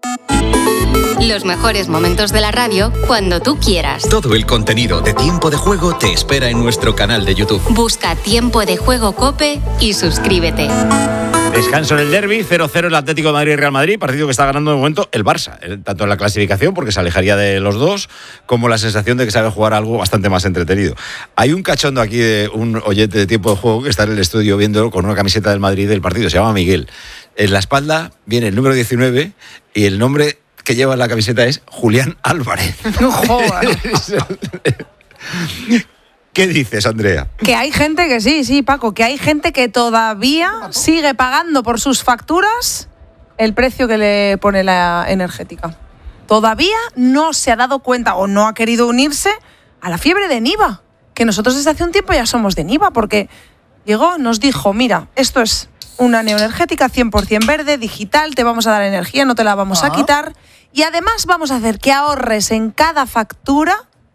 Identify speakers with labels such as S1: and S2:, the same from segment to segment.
S1: Los mejores momentos de la radio cuando tú quieras.
S2: Todo el contenido de Tiempo de Juego te espera en nuestro canal de YouTube.
S1: Busca Tiempo de Juego COPE y suscríbete.
S3: Descanso en el derbi, 0-0 el Atlético de Madrid y Real Madrid, partido que está ganando de momento el Barça, tanto en la clasificación, porque se alejaría de los dos, como la sensación de que sabe jugar algo bastante más entretenido. Hay un cachondo aquí de un oyente de Tiempo de Juego que está en el estudio viéndolo con una camiseta del Madrid del partido, se llama Miguel. En la espalda viene el número 19 y el nombre que lleva en la camiseta es Julián Álvarez.
S4: No jodas.
S3: ¿Qué dices, Andrea?
S4: Que hay gente que sí, Paco, que hay gente que todavía sigue pagando por sus facturas el precio que le pone la energética. Todavía no se ha dado cuenta o no ha querido unirse a la fiebre de Niva, que nosotros desde hace un tiempo ya somos de Niva, porque llegó, nos dijo, mira, esto es una neoenergética 100% verde, digital, te vamos a dar energía, no te la vamos a quitar, y además vamos a hacer que ahorres en cada factura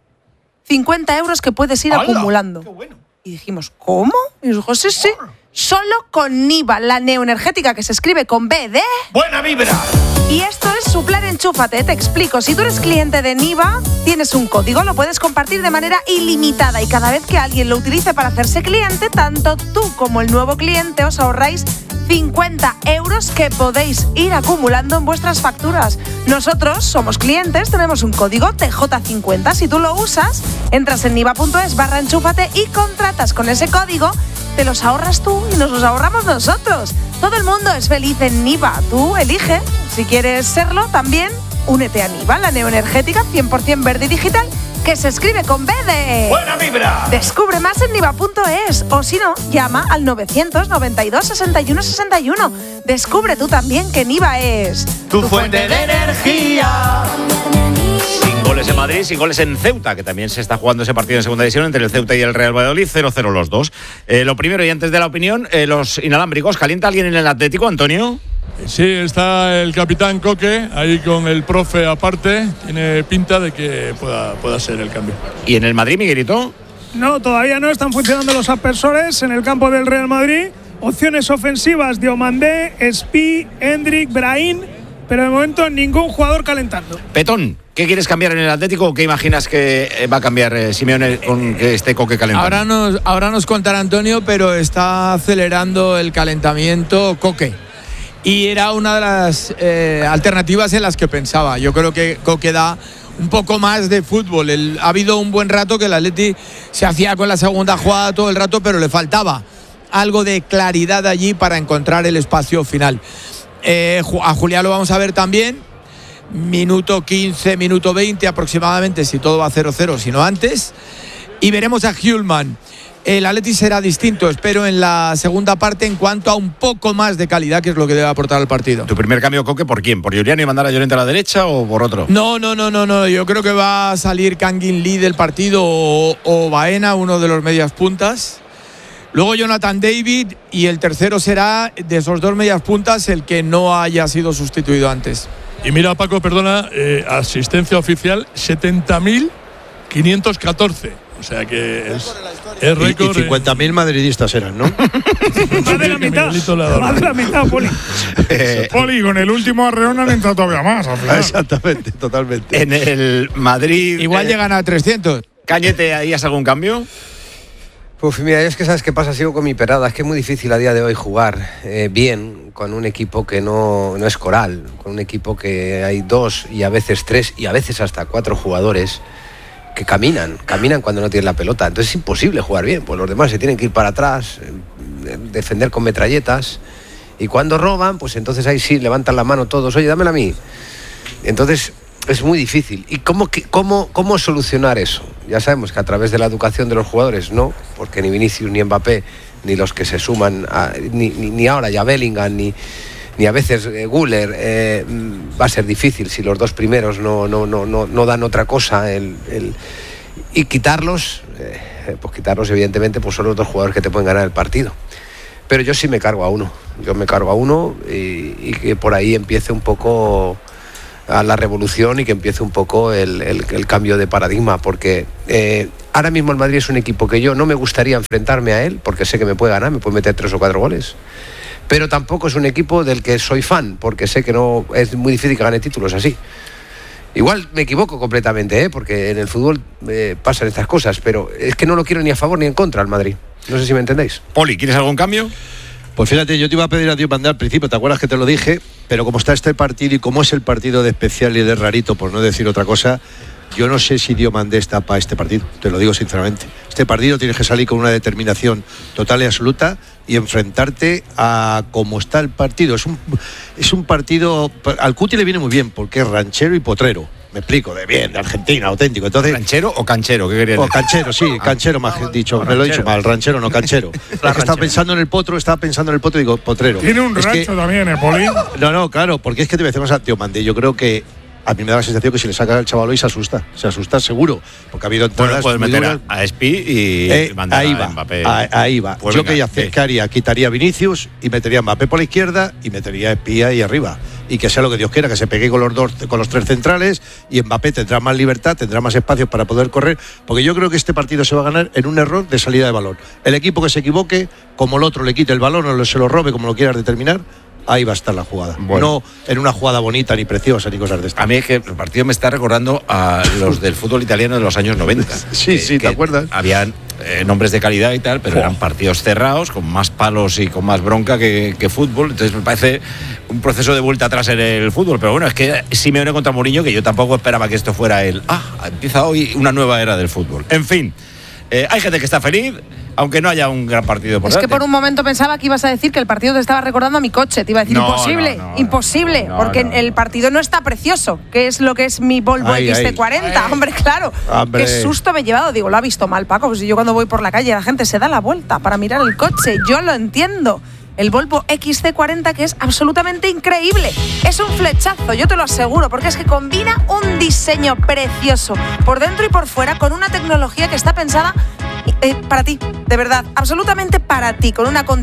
S4: 50 euros que puedes ir acumulando. Qué bueno. Y dijimos, ¿cómo? Y dijo, sí. Solo con Niva, la neoenergética que se escribe con B de...
S5: ¡Buena vibra!
S4: Y esto es su plan Enchúfate, te explico. Si tú eres cliente de Niva, tienes un código, lo puedes compartir de manera ilimitada y cada vez que alguien lo utilice para hacerse cliente, tanto tú como el nuevo cliente os ahorráis 50 euros que podéis ir acumulando en vuestras facturas. Nosotros somos clientes, tenemos un código TJ50. Si tú lo usas, entras en niva.es/enchúfate y contratas con ese código, te los ahorras tú y nos los ahorramos nosotros. Todo el mundo es feliz en Niva. Tú elige. Si quieres serlo, también únete a Niva, la neoenergética 100% verde y digital, que se escribe con B de...
S5: ¡Buena vibra!
S4: Descubre más en niva.es o si no, llama al 992 61 61. Descubre tú también que Niva es...
S5: tu fuente de energía.
S3: Sin goles en Madrid, sin goles en Ceuta, que también se está jugando ese partido en segunda división entre el Ceuta y el Real Valladolid, 0-0 los dos. Lo primero, y antes de la opinión, los inalámbricos. ¿Calienta alguien en el Atlético, Antonio?
S6: Sí, está el capitán Coque ahí con el profe aparte. Tiene pinta de que pueda ser el cambio.
S3: ¿Y en el Madrid, Miguelito?
S7: No, todavía no están funcionando los aspersores en el campo del Real Madrid. Opciones ofensivas de Omandé, Espi, Hendrik, Brahim, pero de momento ningún jugador calentando.
S3: Petón, ¿qué quieres cambiar en el Atlético o qué imaginas que va a cambiar Simeone con que esté Coque calentando?
S8: Ahora nos contará Antonio, pero está acelerando el calentamiento Coque. Y era una de las alternativas en las que pensaba. Yo creo que Coque da un poco más de fútbol. Ha habido un buen rato que el Atleti se hacía con la segunda jugada todo el rato, pero le faltaba algo de claridad allí para encontrar el espacio final. A Julián lo vamos a ver también. Minuto 15, minuto 20 aproximadamente, si todo va 0-0, si no antes. Y veremos a Hjulman. El Atleti será distinto, espero, en la segunda parte en cuanto a un poco más de calidad, que es lo que debe aportar al partido.
S3: ¿Tu primer cambio, Coque, por quién? ¿Por Julián y mandar a Llorente a la derecha o por otro?
S8: No. Yo creo que va a salir Kangin Lee del partido o Baena, uno de los medias puntas. Luego Jonathan David y el tercero será de esos dos medias puntas el que no haya sido sustituido antes.
S6: Y mira, Paco, perdona, asistencia oficial 70.514. O sea que es récord.
S9: Y 50.000 madridistas eran, ¿no?
S7: Más de la mitad, Poli.
S10: Poli, con el último arreón han entrado todavía más.
S9: Exactamente, totalmente.
S3: En el Madrid...
S8: Igual llegan a 300.
S3: Cañete, ¿ahí has algún cambio?
S11: Pues mira, es que sabes qué pasa, sigo con mi perada. Es que es muy difícil a día de hoy jugar bien con un equipo que no es coral, con un equipo que hay 2 y a veces 3 y a veces hasta 4 jugadores que caminan cuando no tienen la pelota. Entonces es imposible jugar bien, pues los demás se tienen que ir para atrás, defender con metralletas, y cuando roban, pues entonces ahí sí levantan la mano todos, oye, dámela a mí. Entonces es muy difícil. ¿Y cómo solucionar eso? Ya sabemos que a través de la educación de los jugadores no, porque ni Vinicius ni Mbappé, ni los que se suman, ni ahora ya Bellingham, ni a veces Güler, va a ser difícil si los dos primeros no dan otra cosa. Y quitarlos, pues quitarlos evidentemente pues son los dos jugadores que te pueden ganar el partido. Pero yo sí me cargo a uno. Y que por ahí empiece un poco a la revolución y que empiece un poco el cambio de paradigma, porque ahora mismo el Madrid es un equipo que yo no me gustaría enfrentarme a él, porque sé que me puede ganar, me puede meter 3 o 4 goles. pero tampoco es un equipo del que soy fan, porque sé que no es muy difícil que gane títulos así. Igual me equivoco completamente, porque en el fútbol pasan estas cosas, pero es que no lo quiero ni a favor ni en contra al Madrid. No sé si me entendéis.
S3: Poli, ¿quieres algún cambio?
S9: Pues fíjate, yo te iba a pedir a Diomandé al principio, ¿te acuerdas que te lo dije? Pero como está este partido y como es el partido de especial y de rarito, por no decir otra cosa, yo no sé si Diomandé está para este partido, te lo digo sinceramente. Este partido tienes que salir con una determinación total y absoluta y enfrentarte a cómo está el partido. Es un partido, al Cuti le viene muy bien porque es ranchero y potrero. Me explico, de Argentina, auténtico. Entonces,
S3: ¿ranchero o canchero? ¿Qué querías decir?
S9: O canchero, sí, canchero más dicho. Me lo he dicho mal, ranchero, no canchero. Es que estaba pensando en el potro y digo potrero.
S10: Tiene un rancho también, Poli.
S9: No, claro, porque es que te voy a decir una cosa, Diomandé, yo creo que a mí me da la sensación que si le saca al chaval hoy se asusta seguro, porque ha habido entradas.
S3: Puedes meter a Espi y mandar
S9: ahí
S3: a Mbappé.
S9: Ahí va.
S3: Pues
S9: yo
S3: venga,
S9: ¿qué haría? Quitaría a Vinicius y metería a Mbappé por la izquierda y metería a Espi ahí arriba. Y que sea lo que Dios quiera, que se pegue con los tres centrales y Mbappé tendrá más libertad, tendrá más espacios para poder correr, porque yo creo que este partido se va a ganar en un error de salida de balón. El equipo que se equivoque, como el otro le quite el balón o se lo robe, como lo quieras determinar, ahí va a estar la jugada. Bueno. No en una jugada bonita, ni preciosa, ni cosas de estas.
S3: A mí es que el partido me está recordando a los del fútbol italiano de los años 90.
S9: Sí, ¿te acuerdas?
S3: Habían nombres de calidad y tal, pero eran partidos cerrados, con más palos y con más bronca que fútbol. Entonces me parece un proceso de vuelta atrás en el fútbol. Pero bueno, es que Simeone contra Mourinho, que yo tampoco esperaba que esto fuera empieza hoy una nueva era del fútbol. En fin, hay gente que está feliz, aunque no haya un gran partido por delante.
S4: Es que por un momento pensaba que ibas a decir que el partido te estaba recordando a mi coche. Te iba a decir imposible, porque el partido no está precioso, que es lo que es mi Volvo XC40. Hombre, claro. Qué susto me he llevado. Digo, lo ha visto mal, Paco. Pues si yo cuando voy por la calle la gente se da la vuelta para mirar el coche. Yo lo entiendo. El Volvo XC40, que es absolutamente increíble. Es un flechazo, yo te lo aseguro, porque es que combina un diseño precioso por dentro y por fuera con una tecnología que está pensada para ti, de verdad, absolutamente para ti, con una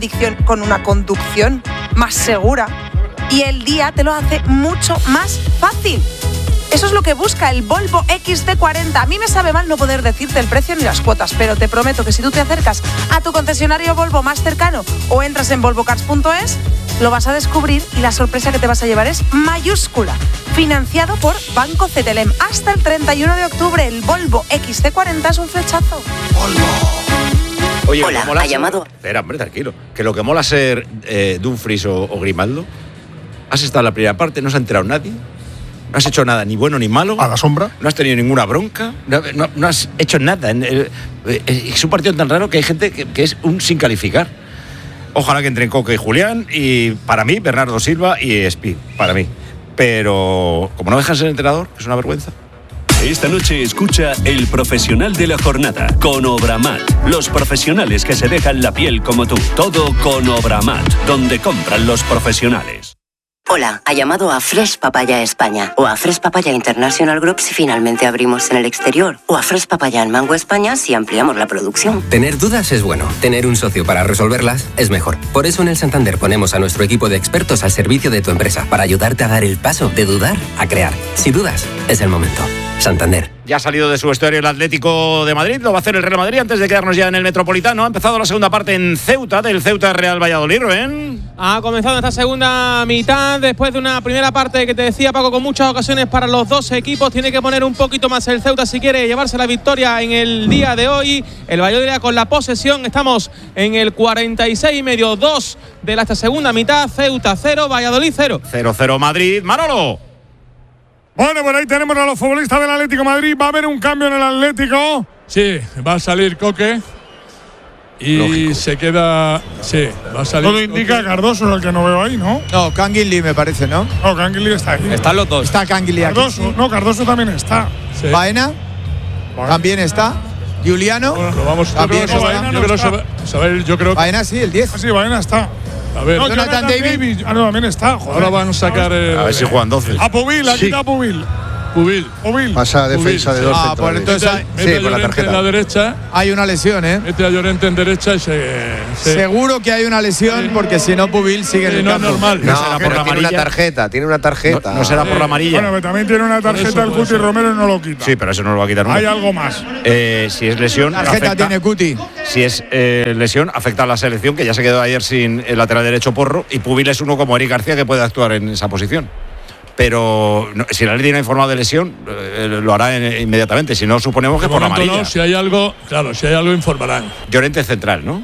S4: conducción más segura, y el día te lo hace mucho más fácil. Eso es lo que busca el Volvo XC40. A mí me sabe mal no poder decirte el precio ni las cuotas, pero te prometo que si tú te acercas a tu concesionario Volvo más cercano o entras en volvocars.es, lo vas a descubrir y la sorpresa que te vas a llevar es mayúscula. Financiado por Banco CTLM. Hasta el 31 de octubre, el Volvo XC40 es un flechazo.
S3: Oye,
S1: hola,
S3: mola
S1: ha llamado.
S3: Espera, hombre, tranquilo. Que lo que mola ser Dumfries o Grimaldo, has estado en la primera parte, no se ha enterado nadie. No has hecho nada, ni bueno ni malo.
S10: A la sombra.
S3: No has tenido ninguna bronca. No has hecho nada. Es un partido tan raro que hay gente que es un sin calificar. Ojalá que entren Coque y Julián. Y para mí, Bernardo Silva y Espi. Para mí. Pero como no dejas ser entrenador, es una vergüenza.
S12: Esta noche escucha El Profesional de la Jornada con Obramat. Los profesionales que se dejan la piel como tú. Todo con Obramat, donde compran los profesionales.
S1: Hola, ha llamado a Fresh Papaya España o a Fresh Papaya International Group si finalmente abrimos en el exterior o a Fresh Papaya en Mango España si ampliamos la producción.
S13: Tener dudas es bueno, tener un socio para resolverlas es mejor. Por eso en el Santander ponemos a nuestro equipo de expertos al servicio de tu empresa para ayudarte a dar el paso de dudar a crear. Si dudas, es el momento. Santander.
S3: Ya ha salido de su vestuario el Atlético de Madrid, lo va a hacer el Real Madrid antes de quedarnos ya en el Metropolitano. Ha empezado la segunda parte en Ceuta, del Ceuta Real Valladolid, Rubén.
S14: Ha comenzado esta segunda mitad después de una primera parte que te decía, Paco, con muchas ocasiones para los dos equipos. Tiene que poner un poquito más el Ceuta si quiere llevarse la victoria en el día de hoy. El Valladolid con la posesión. Estamos en el 46,5, 2 de esta segunda mitad. Ceuta 0, Valladolid 0.
S3: 0-0 Madrid. Manolo.
S10: Bueno, por ahí tenemos a los futbolistas del Atlético de Madrid. ¿Va a haber un cambio en el Atlético?
S6: Sí, va a salir Coque. Y lógico. Se queda. Sí, va a salir.
S10: Todo indica Cardoso, es el que no veo ahí, ¿no?
S8: No, Canguilí me parece, ¿no?
S10: No, Canguilí está ahí.
S8: Están los dos. Está Canguilí aquí.
S10: Cardoso, no, Cardoso también está.
S8: Sí. Baena también está. Juliano.
S6: Bueno, lo vamos
S8: también
S6: yo creo que
S8: Baena sí, el 10.
S10: Sí, Baena está.
S6: A ver,
S10: no, Jonathan David. No, también está. Joder.
S6: Ahora van a sacar
S3: a ver si juegan 12.
S10: A Pubil, aquí está Pubil.
S6: Pubil.
S9: Pasa a defensa de dos
S8: pues
S9: centrales.
S8: entonces
S6: Mete a
S9: por la
S6: Llorente
S9: tarjeta.
S6: en la derecha.
S8: hay una lesión, ¿eh?
S6: Mete a Llorente en derecha y
S8: Seguro que hay una lesión porque si no Pubil sigue en el
S6: no es
S8: campo.
S6: normal.
S11: No,
S3: será por
S11: pero
S3: la
S11: tiene una
S3: amarilla.
S11: tarjeta,
S3: No será por la amarilla.
S10: Bueno, pero también tiene una tarjeta el Cuti Romero y no lo quita.
S3: Sí, pero eso no lo va a quitar nunca.
S10: Hay algo más.
S3: Si es lesión,
S8: Tarjeta tiene Cuti.
S3: Si es lesión, afecta a la selección, que ya se quedó ayer sin el lateral derecho Porro, y Pubil es uno como Eric García que puede actuar en esa posición. Pero si la Leti no ha informado de lesión, lo hará inmediatamente. Si no, suponemos que
S6: De
S3: por la
S6: momento
S3: amarilla.
S6: no, si hay algo informarán.
S3: Llorente central, ¿no?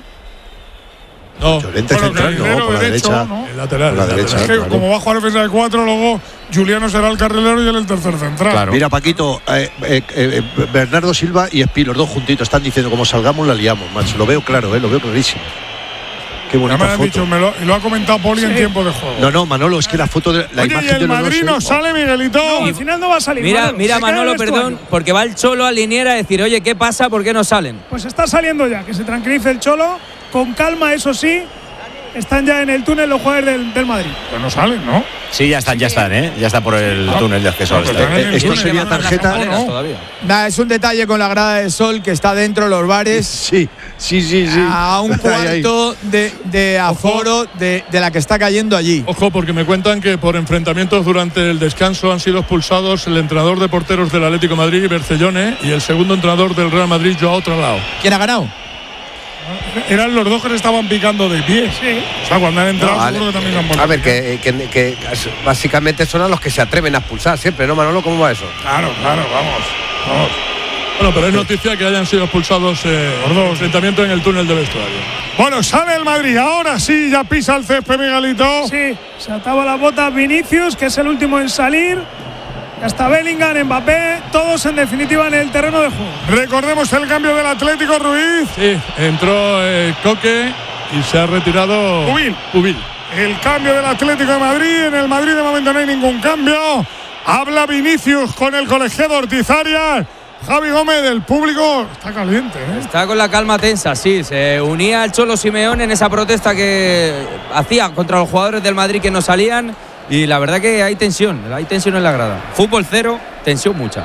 S6: No,
S9: Llorente central, no, por la derecha.
S10: ¿no?
S6: el lateral.
S9: Por la derecha.
S10: Es que
S9: claro.
S10: como va a jugar defensa de 4, luego Juliano será el carrilero y él el tercer central.
S3: Claro.
S9: Mira, Paquito, Bernardo Silva y Espí, los dos juntitos, están diciendo como salgamos la liamos, macho. Lo veo claro, lo veo clarísimo. Qué
S10: Ya me
S9: bonita
S10: lo han
S9: foto.
S10: dicho, y lo ha comentado Poli en tiempo de juego.
S9: No, Manolo, es que la foto de la
S10: Oye, y
S9: imagen de
S10: el
S9: los
S10: Madrid no
S9: dos.
S10: sale, Miguelito.
S7: No, al final no va a salir.
S15: Mira,
S7: Se queda
S15: Manolo,
S7: en el
S15: perdón,
S7: vestuario.
S15: porque va el Cholo a liniera a decir, oye, ¿qué pasa? ¿Por qué no salen?
S7: Pues está saliendo ya, que se tranquilice el Cholo. Con calma, eso sí. Están ya en el túnel los jugadores del Madrid.
S10: Pero no salen, ¿no?
S3: Sí, ya están, ¿eh? Ya está por el túnel de acceso al estadio.
S9: Esto sería tarjeta.
S8: Nada, es un detalle con la grada de sol que está dentro de los bares.
S9: Sí.
S8: A un cuarto de aforo de la que está cayendo allí.
S6: Ojo, porque me cuentan que por enfrentamientos durante el descanso han sido expulsados el entrenador de porteros del Atlético de Madrid, Bercellone, y el segundo entrenador del Real Madrid, Joao Tralao.
S8: ¿Quién ha ganado?
S10: Eran los dos que se estaban picando de pie. Sí. O sea, cuando han entrado,
S11: Vale.
S10: seguro que también han vuelto.
S11: A ver, que básicamente son a los que se atreven a expulsar siempre, ¿no, Manolo? ¿Cómo va eso?
S10: Claro, vamos.
S6: Bueno, pero es noticia que hayan sido expulsados por enfrentamiento en el túnel de vestuario.
S10: Bueno, sale el Madrid. Ahora sí, ya pisa el césped, Miguelito.
S7: Sí, se ataba las botas Vinicius, que es el último en salir. Hasta Bellingham, Mbappé, todos en definitiva en el terreno de juego.
S10: Recordemos el cambio del Atlético, Ruiz.
S6: Sí, entró Coque y se ha retirado
S10: Pubil. El cambio del Atlético de Madrid. En el Madrid de momento no hay ningún cambio. Habla Vinicius con el colegiado Ortiz Arias. Javi Gómez, del público está caliente, ¿eh?
S15: Está con la calma tensa, sí. Se unía al Cholo Simeone en esa protesta que hacía contra los jugadores del Madrid que no salían. Y la verdad que hay tensión en la grada. Fútbol cero, tensión mucha.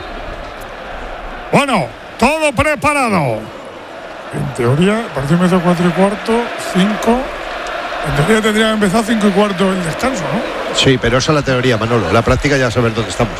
S10: Bueno, todo preparado. En teoría, el partido empezó 4:15, 5. En teoría tendría que empezar 5:15 el descanso, ¿no?
S9: Sí, pero esa es la teoría, Manolo. En la práctica ya saber dónde estamos.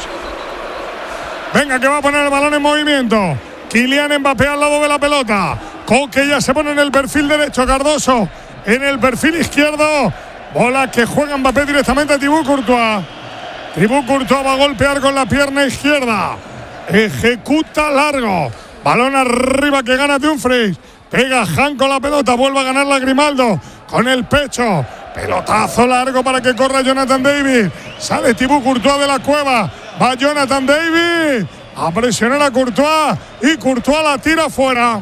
S10: Venga, que va a poner el balón en movimiento. Kylian Mbappé al lado de la pelota. Coque ya se pone en el perfil derecho. Cardoso en el perfil izquierdo. Bola que juega Mbappé directamente a Thibaut Courtois. Thibaut Courtois va a golpear con la pierna izquierda. Ejecuta largo. Balón arriba que gana Dumfries. Pega Han con la pelota. Vuelve a ganar la Grimaldo. Con el pecho. Pelotazo largo para que corra Jonathan David. Sale Thibaut Courtois de la cueva. Va Jonathan David a presionar a Courtois. Y Courtois la tira fuera.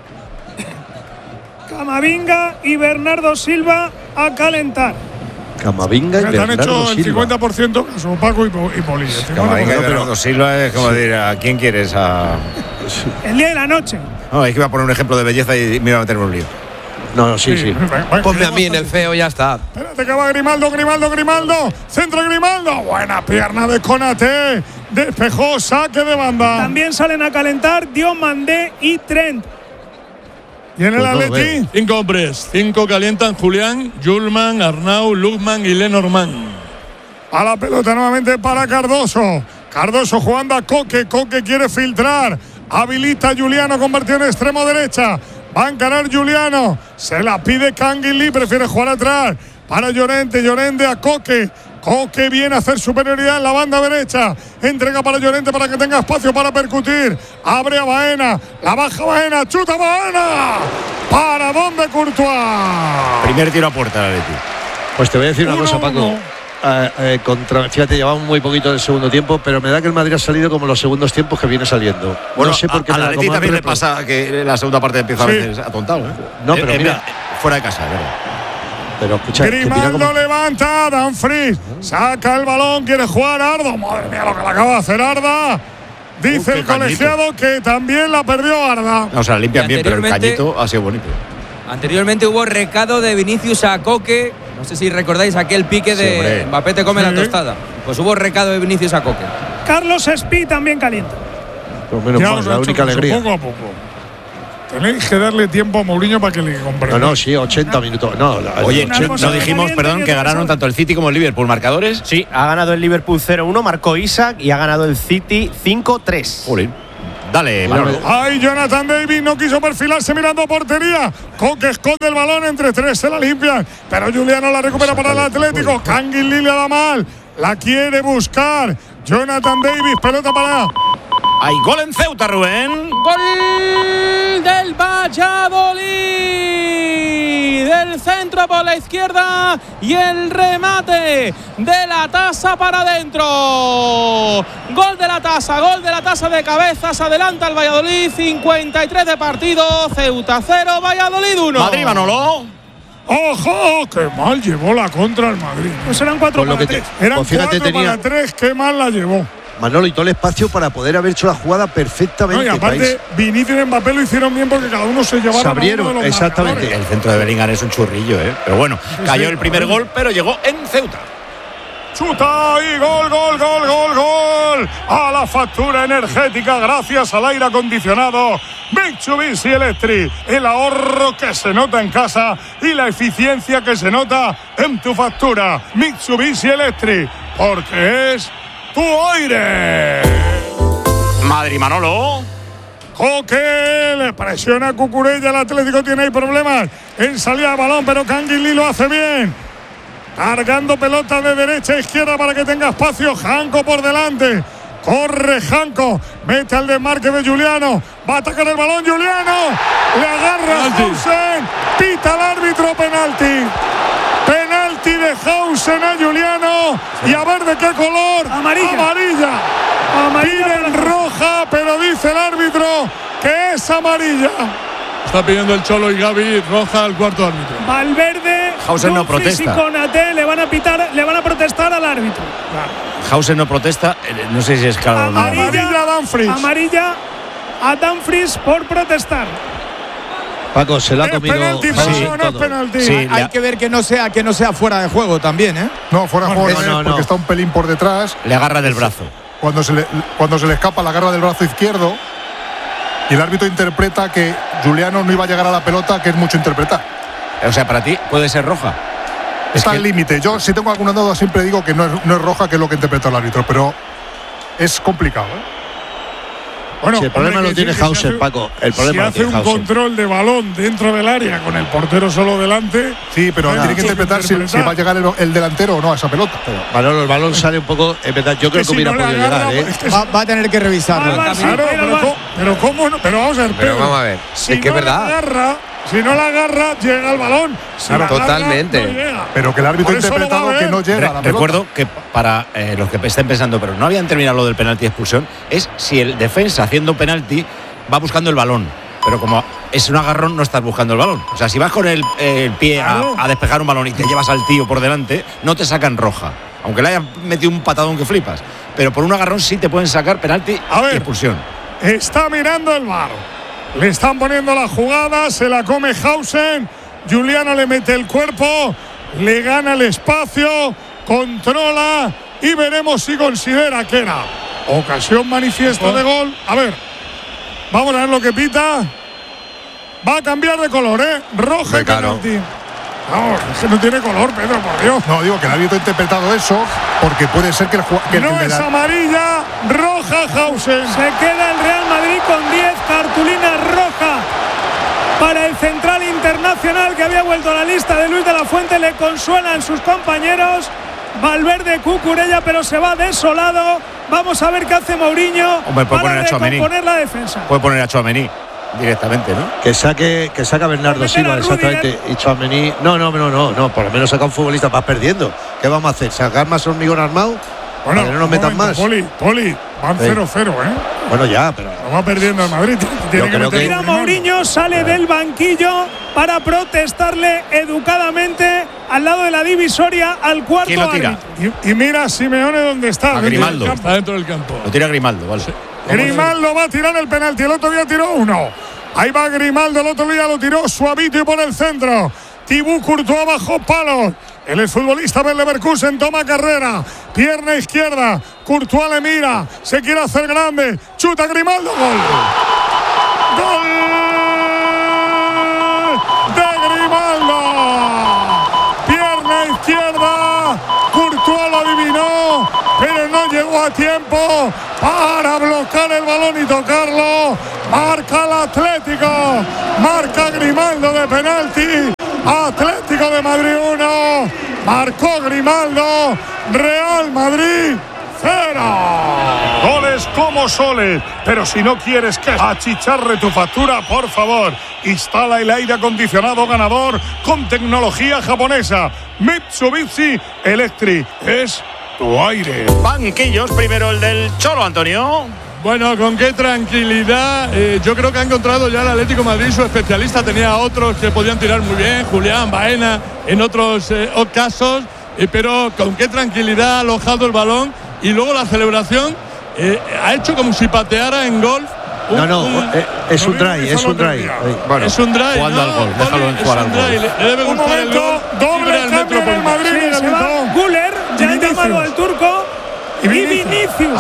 S7: Camavinga y Bernardo Silva a calentar.
S9: Camavinga y
S10: Te han
S9: Bernardo
S10: hecho el
S9: Silva.
S10: 50% caso, Paco y Poli.
S3: Camavinga y Bernardo Silva es como decir, ¿a quién quieres?
S7: El día de la noche.
S3: No, es que iba a poner un ejemplo de belleza y me iba a meter en un lío.
S9: No, sí.
S11: Ponme a mí en el feo, ya está.
S10: Espérate que va Grimaldo. Centro Grimaldo. Buena pierna de Konaté. Despejó, saque de banda.
S7: También salen a calentar Diomandé y Trent.
S10: Y en el Atleti,
S6: 5 hombres. 5 calientan Julián, Julman, Arnau, Lukman y Lenormand.
S10: a la pelota nuevamente para Cardoso. Cardoso jugando a Coque. Coque quiere filtrar. Habilita a Juliano, convertido en extremo derecha. Va a encarar Juliano. Se la pide Canguilí. Prefiere jugar atrás. Para Llorente. Llorente a Coque. Coque viene a hacer superioridad en la banda derecha. Entrega para Llorente para que tenga espacio para percutir. Abre a Baena. La baja Baena. Chuta Baena. ¿Para dónde Courtois?
S3: Primer tiro a puerta de Atleti.
S9: Pues te voy a decir una cosa, Paco. Fíjate, llevamos muy poquito del segundo tiempo, pero me da que el Madrid ha salido como los segundos tiempos que viene saliendo.
S3: Bueno,
S9: no sé por qué
S3: a
S9: me
S3: la
S9: da
S3: Atleti
S9: como
S3: también le
S9: repro-
S3: pasa que la segunda parte empieza a veces atontado.
S9: No, pero mira,
S3: fuera de casa, es verdad.
S9: Pero escucha, que mira
S10: Grimaldo
S9: cómo-
S10: levanta, Dumfries saca el balón, quiere jugar Arda. Madre mía, lo que le acaba de hacer Arda. Dice
S3: qué
S10: el colegiado que también la perdió Arda.
S3: No, o sea, la limpian
S15: Y
S3: bien, pero el
S15: anteriormente-
S3: cañito ha sido bonito.
S15: Anteriormente hubo recado de Vinicius a Coque. No sé si recordáis aquel pique
S3: Sí, hombre.
S15: de Mbappé te come la
S10: Sí.
S15: tostada. Pues hubo recado de Vinicius a Coque.
S7: Carlos Espí también calienta.
S9: Por menos
S10: Ya
S9: mal,
S10: os
S9: la
S10: he
S9: única
S10: hecho
S9: alegría.
S10: poco a poco. Tenéis que darle tiempo a Mourinho para que le comprenda.
S9: No, sí, 80 minutos. No,
S3: Oye,
S7: Una cosa
S3: no dijimos,
S7: caliente
S3: perdón,
S7: y
S3: que
S7: otra
S3: ganaron
S7: cosa.
S3: tanto el City como el Liverpool. ¿Marcadores?
S16: Sí, ha ganado el Liverpool 0-1, marcó Isaac y ha ganado el City 5-3.
S3: Jolín. Dale, Manolo.
S10: Ay, Jonathan David no quiso perfilarse mirando portería. Coque esconde el balón entre tres, se la limpian. Pero Juliano la recupera para el Atlético. Canguilí le da mal. La quiere buscar. Jonathan Davis, pelota para.
S3: Hay gol en Ceuta, Rubén.
S14: Gol del Valladolid. Del centro por la izquierda y el remate de la Tasa para adentro. Gol de la Tasa de cabezas. Adelanta el Valladolid. 53 de partido. Ceuta 0, Valladolid 1.
S3: Madrid, Manolo.
S10: ¡Ojo! ¡Qué mal llevó la contra el Madrid!
S7: Pues eran 4
S9: Con lo
S7: para
S9: que
S7: 3.
S10: Eran
S9: pues fíjate,
S10: 4 para 3. ¡Qué mal la llevó!
S9: Manolo y todo el espacio para poder haber hecho la jugada
S10: No,
S9: perfectamente.
S10: y aparte,
S9: país.
S10: Vinicius y Mbappé lo hicieron bien porque cada uno se llevaron
S9: Se abrieron,
S10: a uno de los
S9: exactamente.
S10: marcadores.
S3: El centro de Bellingham es un churrillo, ¿eh? Pero bueno, cayó el primer gol, pero llegó en Ceuta.
S10: Chuta y gol, gol, gol, gol, gol. A la factura energética gracias al aire acondicionado Mitsubishi Electric. El ahorro que se nota en casa y la eficiencia que se nota en tu factura. Mitsubishi Electric, porque es tu aire.
S3: Madrid, Manolo.
S10: Coque le presiona a Cucurella. El Atlético tiene ahí problemas en salida de balón, pero Canguilí lo hace bien. Cargando pelota de derecha a izquierda para que tenga espacio. Janko por delante. Corre Janko. Mete al desmarque de Juliano. Va a atacar el balón Juliano. Le agarra Hausen. Pita el árbitro, penalti. Penalti de Hausen a Juliano. Y a ver de qué color.
S7: Amarilla.
S10: Piden roja, pero dice el árbitro que es amarilla.
S6: Está pidiendo el Cholo y Gavi roja al cuarto árbitro.
S7: Valverde,
S3: Hausen no
S7: Dumfries
S3: protesta.
S7: y Konaté le van a protestar al árbitro.
S3: Hausen no protesta. No sé si es claro o no.
S10: Amarilla a Dumfries.
S7: Amarilla a Dumfries por protestar.
S9: Paco, se la ha comido.
S10: penalti,
S9: Hausen
S10: pero no es
S9: todo.
S10: penalti.
S3: Sí,
S8: Hay que ver que no sea fuera de juego también, ¿eh?
S17: No, fuera de juego no,
S9: no,
S17: es porque
S9: no.
S17: está un pelín por detrás.
S3: le agarra del brazo.
S17: Cuando se le escapa, la agarra del brazo izquierdo. Y el árbitro interpreta que Juliano no iba a llegar a la pelota, que es mucho interpretar.
S3: O sea, para ti puede ser roja.
S17: Está
S3: que-
S17: al límite. Yo, si tengo alguna duda, siempre digo que no es roja, que es lo que interpreta el árbitro. Pero es complicado, ¿eh?
S10: Bueno,
S9: Sí, el problema
S10: hombre,
S9: lo
S10: que
S9: tiene
S10: si hace-
S9: Hausen, Paco. El problema
S10: si
S9: lo
S10: hace
S9: tiene
S10: un
S9: Hausen.
S10: control de balón dentro del área con el portero solo delante.
S17: Sí, pero
S10: hay
S17: tiene que
S10: mucho
S17: interpretar si va a llegar el delantero o no a esa pelota.
S9: Manolo, el balón sale un poco. Es verdad, yo creo que
S10: si
S9: hubiera
S10: no le
S9: podido
S10: agarra,
S9: llegar, ¿eh?
S10: es que
S8: Va a tener que revisarlo.
S7: Al bar, sí,
S10: Claro,
S7: va a ir al bar.
S10: pero cómo no, pero vamos a ver.
S11: Pero vamos a ver,
S10: Si
S11: es que es
S10: no la
S11: verdad.
S10: agarra, si no la agarra, llega el balón. Si la agarra,
S11: Totalmente.
S10: no llega.
S17: Pero que el árbitro
S10: Por
S17: ha
S10: eso lo va a
S17: interpretado
S10: ver.
S17: que no llega a la pelota.
S3: Recuerdo que para los que estén pensando, pero no habían terminado lo del penalti de expulsión, es si el defensa haciendo penalti va buscando el balón. Pero como es un agarrón, no estás buscando el balón. O sea, si vas con el pie a despejar un balón y te llevas al tío por delante, no te sacan roja. Aunque le hayan metido un patadón que flipas. Pero por un agarrón sí te pueden sacar penalti y expulsión.
S10: Está mirando el VAR. Le están poniendo la jugada, se la come Hausen. Juliano le mete el cuerpo, le gana el espacio, controla y veremos si considera que era ocasión manifiesta de gol. A ver, vamos a ver lo que pita. Va a cambiar de color, ¿eh? Roja y penalti. No, es que no tiene color, Pedro, por Dios.
S17: No, digo que el árbitro ha interpretado eso porque puede ser que el
S10: No es amarilla, roja Hausen.
S7: Se queda el Real Madrid con 10 cartulinas rojas para el central internacional que había vuelto a la lista de Luis de la Fuente. Le consuelan sus compañeros. Valverde, Cucurella, pero se va desolado. Vamos a ver qué hace Mourinho
S3: Hombre, puede
S7: para
S3: poner a Tchouaméni.
S7: recomponer la defensa.
S3: Puede poner a Tchouaméni directamente, ¿no?
S9: Que saca Bernardo Silva, exactamente. Y Tchouaméni. No. Por lo menos saca un futbolista. Vas perdiendo. ¿Qué vamos a hacer? ¿Sacar más hormigón armado?
S10: Bueno,
S9: para que no nos metan más.
S10: Poli, van 0-0, ¿eh?
S9: Bueno, ya, pero.
S10: Lo va perdiendo el Madrid. Tiene que meter
S7: Mira,
S10: un gol.
S7: Mourinho sale del banquillo para protestarle educadamente al lado de la divisoria al cuarto
S3: ¿Quién lo tira?
S7: árbitro.
S10: Y mira a Simeone dónde está.
S3: A
S10: dentro del
S3: Grimaldo.
S10: campo.
S6: Está dentro del campo.
S3: Lo tira Grimaldo, vale.
S10: Grimaldo va a tirar el penalti. El otro día tiró uno. Ahí va Grimaldo. El otro día lo tiró suavito y por el centro. Thibaut Courtois bajo palos. El exfutbolista del Leverkusen toma carrera. Pierna izquierda. Courtois le mira. Se quiere hacer grande. Chuta Grimaldo. Gol. ¡Gol de Grimaldo! Pierna izquierda. Courtois lo adivinó, pero no llegó a tiempo para bloquear el balón y tocarlo. Marca el Atlético. Marca Grimaldo de penalti. Atlético de Madrid 1. Marcó Grimaldo. Real Madrid 0. Goles como soles. Pero si no quieres que achicharre tu factura, por favor, instala el aire acondicionado ganador con tecnología japonesa. Mitsubishi Electric. Es tu aire.
S3: Banquillos, primero el del Cholo, Antonio.
S6: Bueno, con qué tranquilidad. Yo creo que ha encontrado ya el Atlético de Madrid su especialista. Tenía otros que podían tirar muy bien, Julián, Baena, en otros casos. Pero con qué tranquilidad ha alojado el balón. Y luego la celebración ha hecho como si pateara en golf.
S9: Es un try, es un try.
S6: Bueno, es un try.
S3: Jugando al gol, déjalo jugar al gol.
S6: Le debe gustar el gol.
S10: Doble cambio en el Madrid.
S7: Sí, se va Güler, ya ha llamado al turco. Y Vinicius.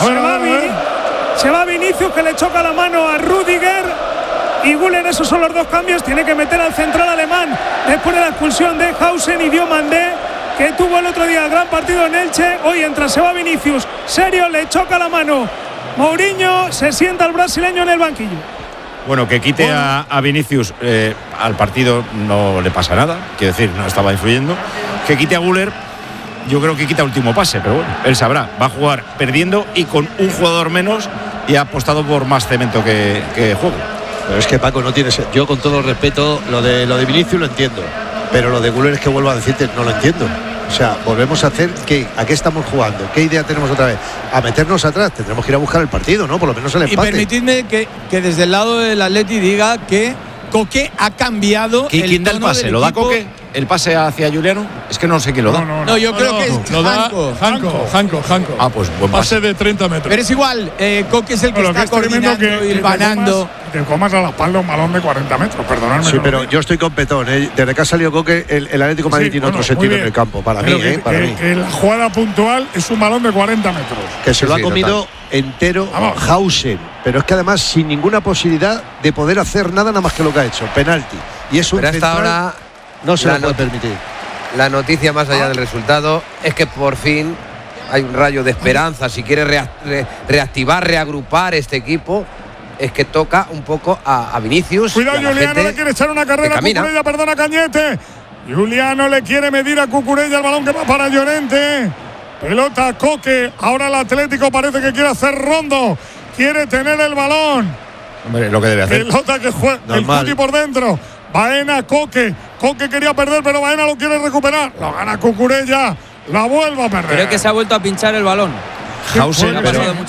S7: Se va Vinicius, que le choca la mano a Rüdiger. Y Güler, esos son los dos cambios. Tiene que meter al central alemán después de la expulsión de Hausen y Diomandé, que tuvo el otro día el gran partido en Elche. Hoy entra, se va Vinicius. Serio, le choca la mano Mourinho. Se sienta el brasileño en el banquillo.
S3: Bueno, que quite a Vinicius al partido no le pasa nada. Quiero decir, no estaba influyendo. Que quite a Güler, yo creo que quita último pase. Pero bueno, él sabrá. Va a jugar perdiendo y con un jugador menos. Y ha apostado por más cemento que juego.
S9: Pero es que Paco no tiene. Yo con todo respeto, lo de Vinicius lo entiendo. Pero lo de Güler es que vuelvo a decirte, no lo entiendo. O sea, volvemos a hacer ¿a qué estamos jugando? ¿Qué idea tenemos otra vez? A meternos atrás, tendremos que ir a buscar el partido, ¿no? Por lo menos el empate.
S8: Y permitidme que desde el lado del Atleti diga que Coque ha cambiado.
S3: ¿Quién da el pase? ¿Lo da Coque? ¿El pase hacia Juliano? Es que no sé quién lo da.
S8: No, yo creo que es
S6: lo da Janko.
S3: Ah, pues buen
S6: pase de 30 metros.
S8: Pero es igual, Coque es el que está coordinando y hilvanando.
S10: Que comas a la espalda un balón de 40 metros, perdonadme.
S9: Sí, pero yo estoy con Petón. Desde que ha salido Coque, el Atlético de Madrid tiene otro sentido en el campo. Para mí, para mí.
S10: Que la jugada puntual es un balón de 40 metros.
S9: Que se lo ha comido entero Hausen. Pero es que además sin ninguna posibilidad de poder hacer nada más que lo que ha hecho. Penalti. Y es un
S11: pero hasta ahora
S9: no se lo puede permitir.
S11: La noticia más allá del resultado es que por fin hay un rayo de esperanza. Si quiere reactivar, reagrupar este equipo, es que toca un poco a Vinicius.
S10: Cuidado, Juliano le quiere echar una carrera a Cucurella, perdona Cañete. Juliano le quiere medir a Cucurella el balón que va para Llorente. Pelota Coque. Ahora el Atlético parece que quiere hacer rondo. Quiere tener el balón.
S3: Hombre, lo que debe hacer.
S10: Pelota que juega el Cuti por dentro. Baena, Coque. Coque quería perder, pero Baena lo quiere recuperar. Lo gana Cucurella. La vuelve a perder.
S15: Creo que se ha vuelto a pinchar el balón.
S3: Hausen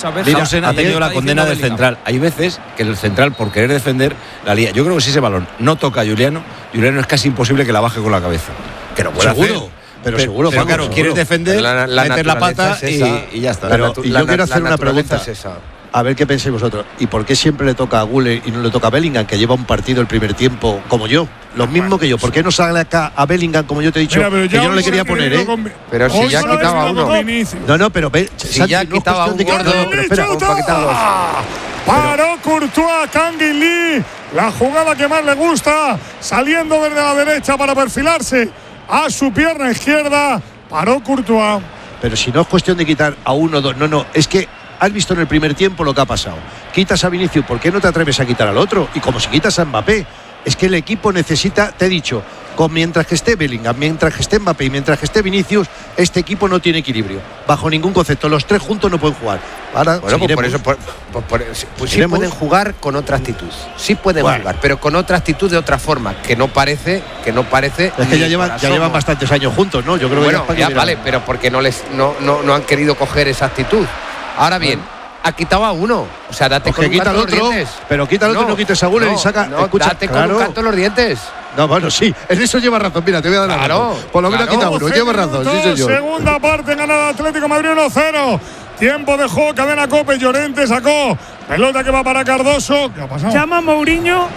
S3: ha tenido la condena del central. Hay veces que el central, por querer defender, la lía. Yo creo que si ese balón no toca a Juliano es casi imposible que la baje con la cabeza. Que no puede hacer.
S9: Pero seguro,
S3: pero claro, quieres defender, meter la pata y ya está.
S9: Pero yo quiero hacer una pregunta. A ver qué pensáis vosotros. ¿Y por qué siempre le toca a Güler y no le toca a Bellingham, que lleva un partido el primer tiempo como yo? Lo mismo que yo. ¿Por qué no sale acá a Bellingham, como yo te he dicho? Mira, que yo no le quería poner, ¿eh?
S11: Pero si ya quitaba uno.
S9: No, pero
S11: si ya quitaba un gordo.
S9: Pero espera, para quitarlos.
S10: Paró Courtois, Kangin Lee. La jugada que más le gusta. Saliendo desde la derecha para perfilarse a su pierna izquierda. Paró Courtois.
S9: Pero si no es cuestión de quitar a uno o dos. No, es que has visto en el primer tiempo lo que ha pasado. Quitas a Vinicius, ¿por qué no te atreves a quitar al otro? Y como si quitas a Mbappé, es que el equipo necesita, te he dicho, mientras que esté Bellingham, mientras que esté Mbappé y mientras que esté Vinicius, este equipo no tiene equilibrio. Bajo ningún concepto. Los tres juntos no pueden jugar. Ahora,
S11: bueno, pues por eso sí pueden jugar con otra actitud. Sí pueden jugar, pero con otra actitud de otra forma, que no parece.
S9: Es que ya llevan bastantes años juntos, ¿no? Yo creo que
S11: ya vale, pero porque no han querido coger esa actitud. Ahora bien, ha quitado a uno. O sea, date con un canto los dientes.
S9: Pero quita al otro y no quites a Güler y saca.
S11: Escucha, date con un canto los dientes.
S9: No, bueno, sí. En eso lleva razón. Mira, te voy a dar la razón. Por lo menos quita uno. Lleva razón. Sí, señor.
S10: Segunda parte, ganada Atlético Madrid 1-0. Tiempo de juego, cadena Cope. Llorente sacó. Pelota que va para Cardoso. ¿Qué ha pasado?
S7: Llama Mourinho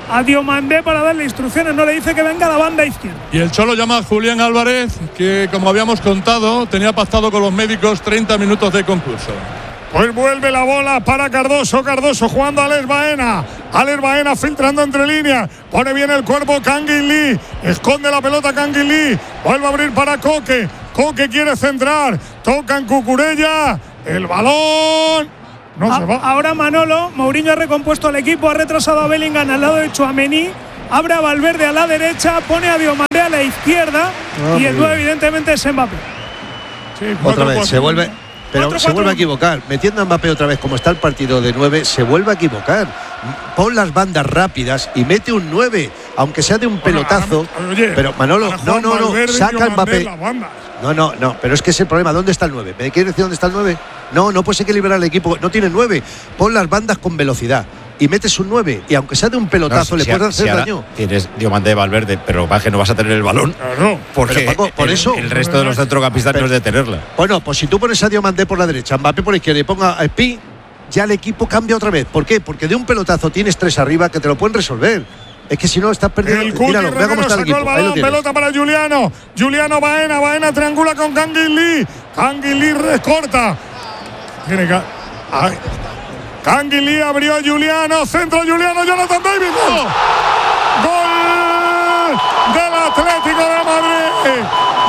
S7: a Diomandé para darle instrucciones, no le dice que venga a la banda izquierda.
S6: Y el Cholo llama a Julián Álvarez, que como habíamos contado, tenía pactado con los médicos 30 minutos de concurso.
S10: Pues vuelve la bola para Cardoso. Cardoso jugando a Alex Baena. Alex Baena filtrando entre líneas. Pone bien el cuerpo Kangin Lee. Esconde la pelota Kangin Lee. Vuelve a abrir para Coque. Coque quiere centrar. Toca en Cucurella. El balón. No se va.
S7: Ahora Manolo. Mourinho ha recompuesto al equipo. Ha retrasado a Bellingham al lado de Tchouaméni. Abre a Valverde a la derecha. Pone a Diomandé a la izquierda. Y el 9 evidentemente es Mbappé.
S10: Sí,
S9: otra vez se vuelve. Pero se vuelve a equivocar. Metiendo a Mbappé otra vez, como está el partido de 9, se vuelve a equivocar. Pon las bandas rápidas y mete un 9, aunque sea de un pelotazo.
S10: Oye,
S9: pero Manolo, no, saca a Mbappé. No, pero es que es el problema. ¿Dónde está el 9? ¿Me quieres decir dónde está el 9? No puedes equilibrar el equipo. No tiene 9. Pon las bandas con velocidad y metes un 9. Y aunque sea de un pelotazo, le puedes hacer daño.
S3: Tienes Diomandé, Valverde, pero que no vas a tener el balón.
S10: No,
S3: porque
S9: Paco, por eso
S3: el resto de los centrocampistas no es de tenerla.
S9: Bueno, pues si tú pones a Diomandé por la derecha, Mbappé por la izquierda y ponga a Spi, ya el equipo cambia otra vez. ¿Por qué? Porque de un pelotazo tienes 3 arriba que te lo pueden resolver. Es que si no estás perdiendo. Míralo, vea cómo está el equipo.
S10: El balón, pelota para Juliano. Juliano Baena. Baena triangula con Kangin Lee. Kangin Lee recorta. Tiene que. Kangin Lee abrió a Juliano. Centro Juliano. Jonathan David. Gol del Atlético de Madrid.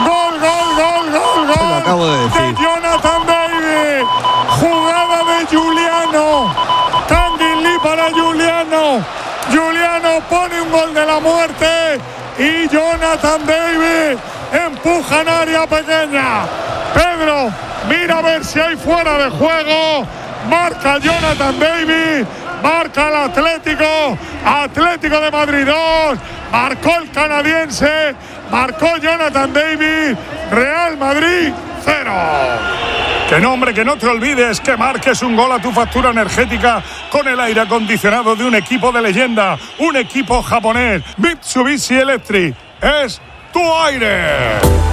S10: Gol.
S9: Lo acabo de decir.
S10: De Jonathan David. Jugada de Juliano. Kangin Lee para Juliano. Juliano pone un gol de la muerte y Jonathan David empuja en área pequeña. Pedro, mira a ver si hay fuera de juego. Marca Jonathan David, marca el Atlético de Madrid 2, marcó el canadiense, marcó Jonathan David, Real Madrid 0. Que nombre, que no te olvides que marques un gol a tu factura energética con el aire acondicionado de un equipo de leyenda, un equipo japonés. Mitsubishi Electric es tu aire.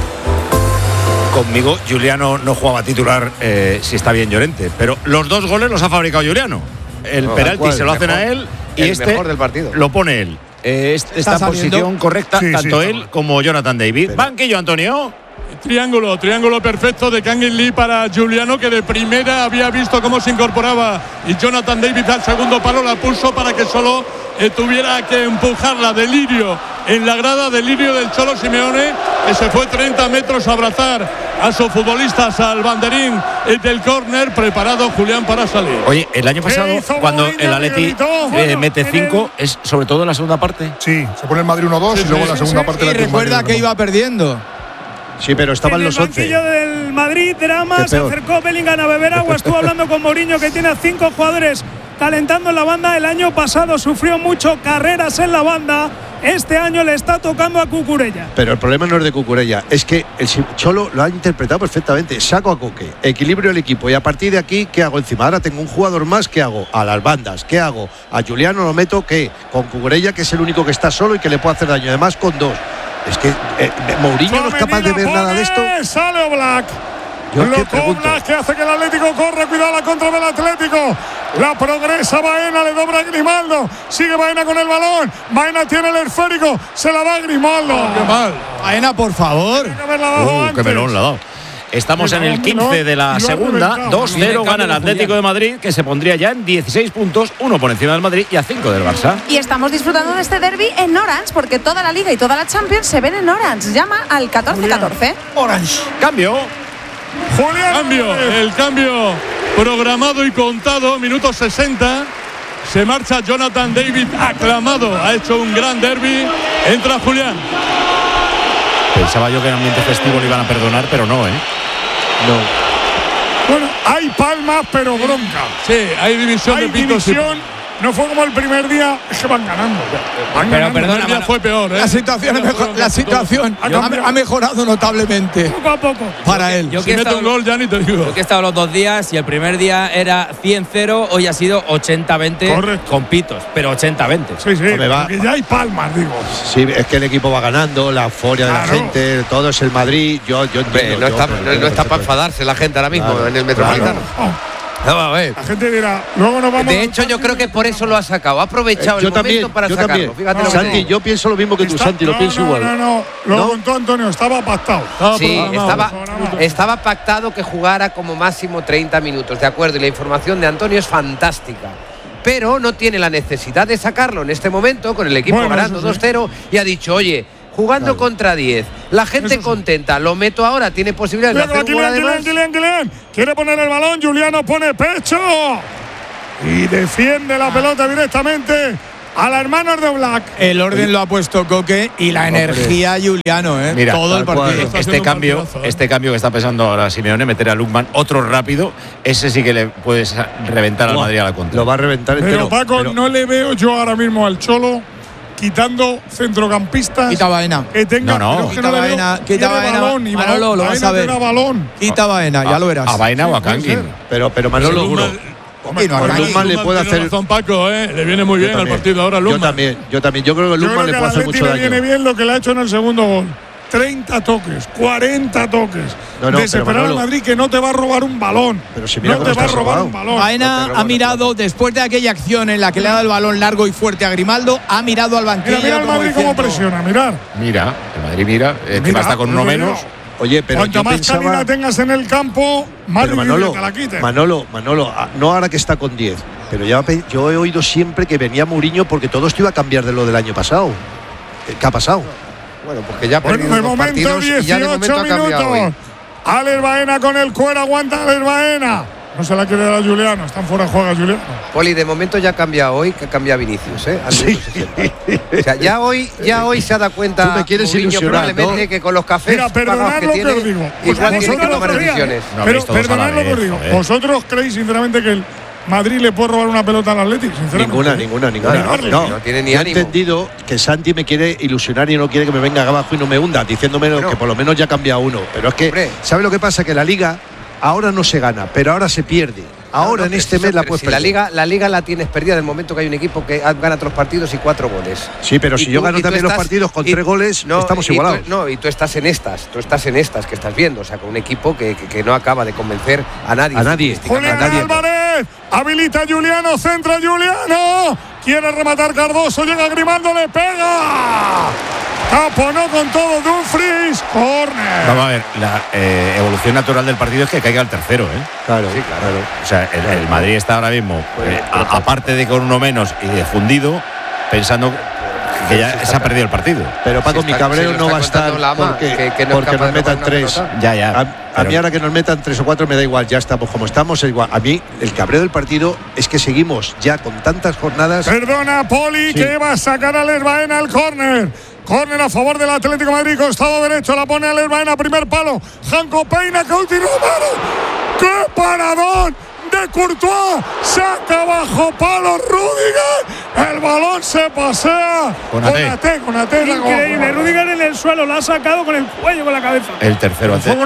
S3: Conmigo, Juliano no jugaba titular, si está bien Llorente, pero los 2 goles los ha fabricado Juliano. El penalti se lo hacen a él y este
S11: mejor del partido.
S3: Lo pone él. Esta posición correcta, tanto él como Jonathan David. Banquillo, Antonio.
S6: Triángulo perfecto de Kangin Lee para Juliano, que de primera había visto cómo se incorporaba, y Jonathan David al segundo palo la puso para que solo tuviera que empujarla. Delirio en la grada, delirio del Cholo Simeone, que se fue 30 metros a abrazar a sus futbolistas al banderín del córner, preparado Julián para salir.
S3: Oye, el año pasado, cuando el Atleti mete 5, es sobre todo en la segunda parte.
S17: Sí, se pone el Madrid 1-2 y luego en la segunda parte.
S8: Y recuerda que iba perdiendo.
S9: Sí, pero estaban los 11.
S7: En el banquillo del Madrid, drama, se acercó Bellingham a beber agua, estuvo hablando con Mourinho, que tiene a 5 jugadores calentando en la banda. El año pasado sufrió mucho carreras en la banda, este año le está tocando a Cucurella.
S9: Pero el problema no es de Cucurella, es que el Cholo lo ha interpretado perfectamente. Saco a Coque, equilibrio el equipo, y a partir de aquí, ¿qué hago encima? Ahora tengo un jugador más, ¿qué hago? A las bandas, ¿qué hago? A Juliano lo meto, ¿qué? Con Cucurella, que es el único que está solo y que le puede hacer daño, además con 2. Es que Mourinho no es capaz de ver nada de esto.
S10: Sale Oblak. Oblak, que hace que el Atlético corra. Cuidado la contra del Atlético. La progresa Baena, le dobra a Grimaldo. Sigue Baena con el balón. Baena tiene el esférico. Se la da a Grimaldo.
S6: Qué mal.
S8: Baena, por favor.
S3: Qué melón le ha dado. Estamos en el 15 de la segunda. 2-0 gana el Atlético de Madrid, que se pondría ya en 16 puntos, 1 por encima del Madrid y a 5 del Barça.
S4: Y estamos disfrutando de este derbi en Orange, porque toda la Liga y toda la Champions se ven en Orange. Llama al 1414.
S3: Orange. Cambio.
S10: Julián.
S6: El cambio programado y contado, minuto 60. Se marcha Jonathan David, aclamado. Ha hecho un gran derbi. Entra Julián.
S3: Pensaba yo que en ambiente festivo le iban a perdonar, pero no, ¿eh?
S10: No. Bueno, hay palmas, pero bronca.
S6: Sí, hay división de pitos.
S10: No fue como el primer día, es que van ganando.
S8: Pero perdona,
S6: el día fue peor, ¿eh?
S8: La situación ha mejorado notablemente.
S7: Poco a poco.
S8: Para él.
S6: Si mete un gol, ya ni te digo.
S15: Yo que he estado los 2 días y el primer día era 100-0, hoy ha sido 80-20 con pitos, pero 80-20.
S10: Sí, porque ya hay palmas, digo.
S9: Sí, es que el equipo va ganando, la euforia de la gente, todo es el Madrid. Yo entiendo.
S11: No está para enfadarse la gente ahora mismo en el Metropolitano. a ver.
S10: La gente dirá, luego nos vamos.
S11: De hecho, yo creo que por eso lo ha sacado. Ha aprovechado el momento para sacarlo. Fíjate lo que
S9: Santi,
S11: te digo.
S9: yo pienso lo mismo que tú, Santi, lo pienso igual.
S10: No, lo contó Antonio, estaba pactado.
S11: Estaba pactado que jugara como máximo 30 minutos, de acuerdo, y la información de Antonio es fantástica. Pero no tiene la necesidad de sacarlo en este momento, con el equipo ganando 2-0, y ha dicho, oye, jugando contra 10, la gente contenta, lo meto ahora, tiene posibilidades de hacer un gol además.
S10: Kylian, quiere poner el balón, Juliano pone pecho y defiende la pelota directamente a la hermanos de Oblak.
S8: El orden lo ha puesto Coque y la energía Juliano,
S3: Mira,
S8: todo el partido.
S3: Este cambio que está pensando ahora Simeone, meter a Lukman, otro rápido, ese sí que le puedes reventar al Madrid a la contra.
S9: Lo va a reventar
S10: entero. Pero Paco, no le veo yo ahora mismo al Cholo quitando centrocampistas.
S8: Quita Baena.
S10: Que tenga,
S8: Quita Baena. Manolo, lo vas a ver. Quita Baena, ya lo verás.
S3: ¿A Baena o a Kankin?
S9: Pero Manolo, juro.
S6: Lukman le puede hacer. Razón, Paco, le viene muy bien al partido ahora Lukman.
S9: Yo también. Yo creo que Lukman le puede hacer mucho daño.
S10: Le viene bien lo que le ha hecho en el segundo gol. 30 toques, 40 toques. Desesperar al Madrid, que no te va a robar un balón.
S9: Pero si mira
S10: no te va a robar un balón.
S8: Baena ha mirado, después de aquella acción en la que le ha dado el balón largo y fuerte a Grimaldo, ha mirado al banquillo.
S10: Mira el Madrid cómo presiona, mirar.
S3: Mira, el Madrid mira, que va a estar con uno menos.
S9: Oye, pero
S10: cuanto más calidad tengas en el campo, más
S9: Manolo,
S10: te la quites.
S9: Manolo, no ahora que está con 10, pero yo he oído siempre que venía Mourinho porque todo esto iba a cambiar de lo del año pasado. ¿Qué ha pasado?
S11: Bueno, porque ya
S10: de momento 18 minutos. Alex Baena con el cuero, aguanta Alex Baena. No se la quiere dar a Juliano, están fuera de juego Juliano.
S11: Poli, de momento ya cambia hoy, que cambia Vinicius, Al
S9: sí.
S11: O sea, ya hoy se ha dado cuenta.
S9: Tú me quieres ilusionar,
S11: probablemente, ¿no? Que con los cafés
S10: pagados que tiene,
S11: igual tiene que tomar decisiones.
S10: Pero perdonad lo que os digo. ¿Vosotros creéis sinceramente que el Madrid le puede robar una pelota al Atlético?
S9: Ninguna.
S11: No tiene ni ánimo.
S9: He entendido que Santi me quiere ilusionar y no quiere que me venga abajo y no me hunda, diciéndome que por lo menos ya cambia uno. Pero es que, ¿sabe lo que pasa? Que la Liga ahora no se gana, pero ahora se pierde. Ahora en este mes la puedes perder.
S11: La Liga la tienes perdida en el momento que hay un equipo que gana 3 partidos y 4 goles.
S9: Sí, pero si yo gano también los partidos con 3 goles, estamos igualados.
S11: Y tú estás en estas que estás viendo, o sea, con un equipo que no acaba de convencer a nadie.
S10: Julián Álvarez, habilita a Juliano, centra Juliano, quiere rematar Cardoso, llega Grimaldo, le pega. Taponó con todo Dumfries, córner.
S3: Vamos a ver, la evolución natural del partido es que caiga el tercero,
S9: Claro.
S3: O sea, el Madrid está ahora mismo, aparte de con uno menos y de fundido, pensando que ya se ha perdido el partido.
S9: Pero Paco, mi cabreo no va a estar porque nos metan 3. A mí ahora que nos metan 3 o 4 me da igual, ya estamos como estamos, es igual. A mí el cabreo del partido es que seguimos ya con tantas jornadas.
S10: Perdona, Poli, que va a sacar a Alex Baena al córner. Córner a favor del Atlético de Madrid, costado derecho, la pone Alex Baena, primer palo. Janko Peina, que último palo. ¡Qué paradón de Courtois! Saca bajo palo Rüdiger. El balón se pasea.
S3: Con
S10: Ate.
S7: Increíble. Rüdiger en el suelo, la ha sacado con el cuello, con la cabeza.
S3: El tercero antes.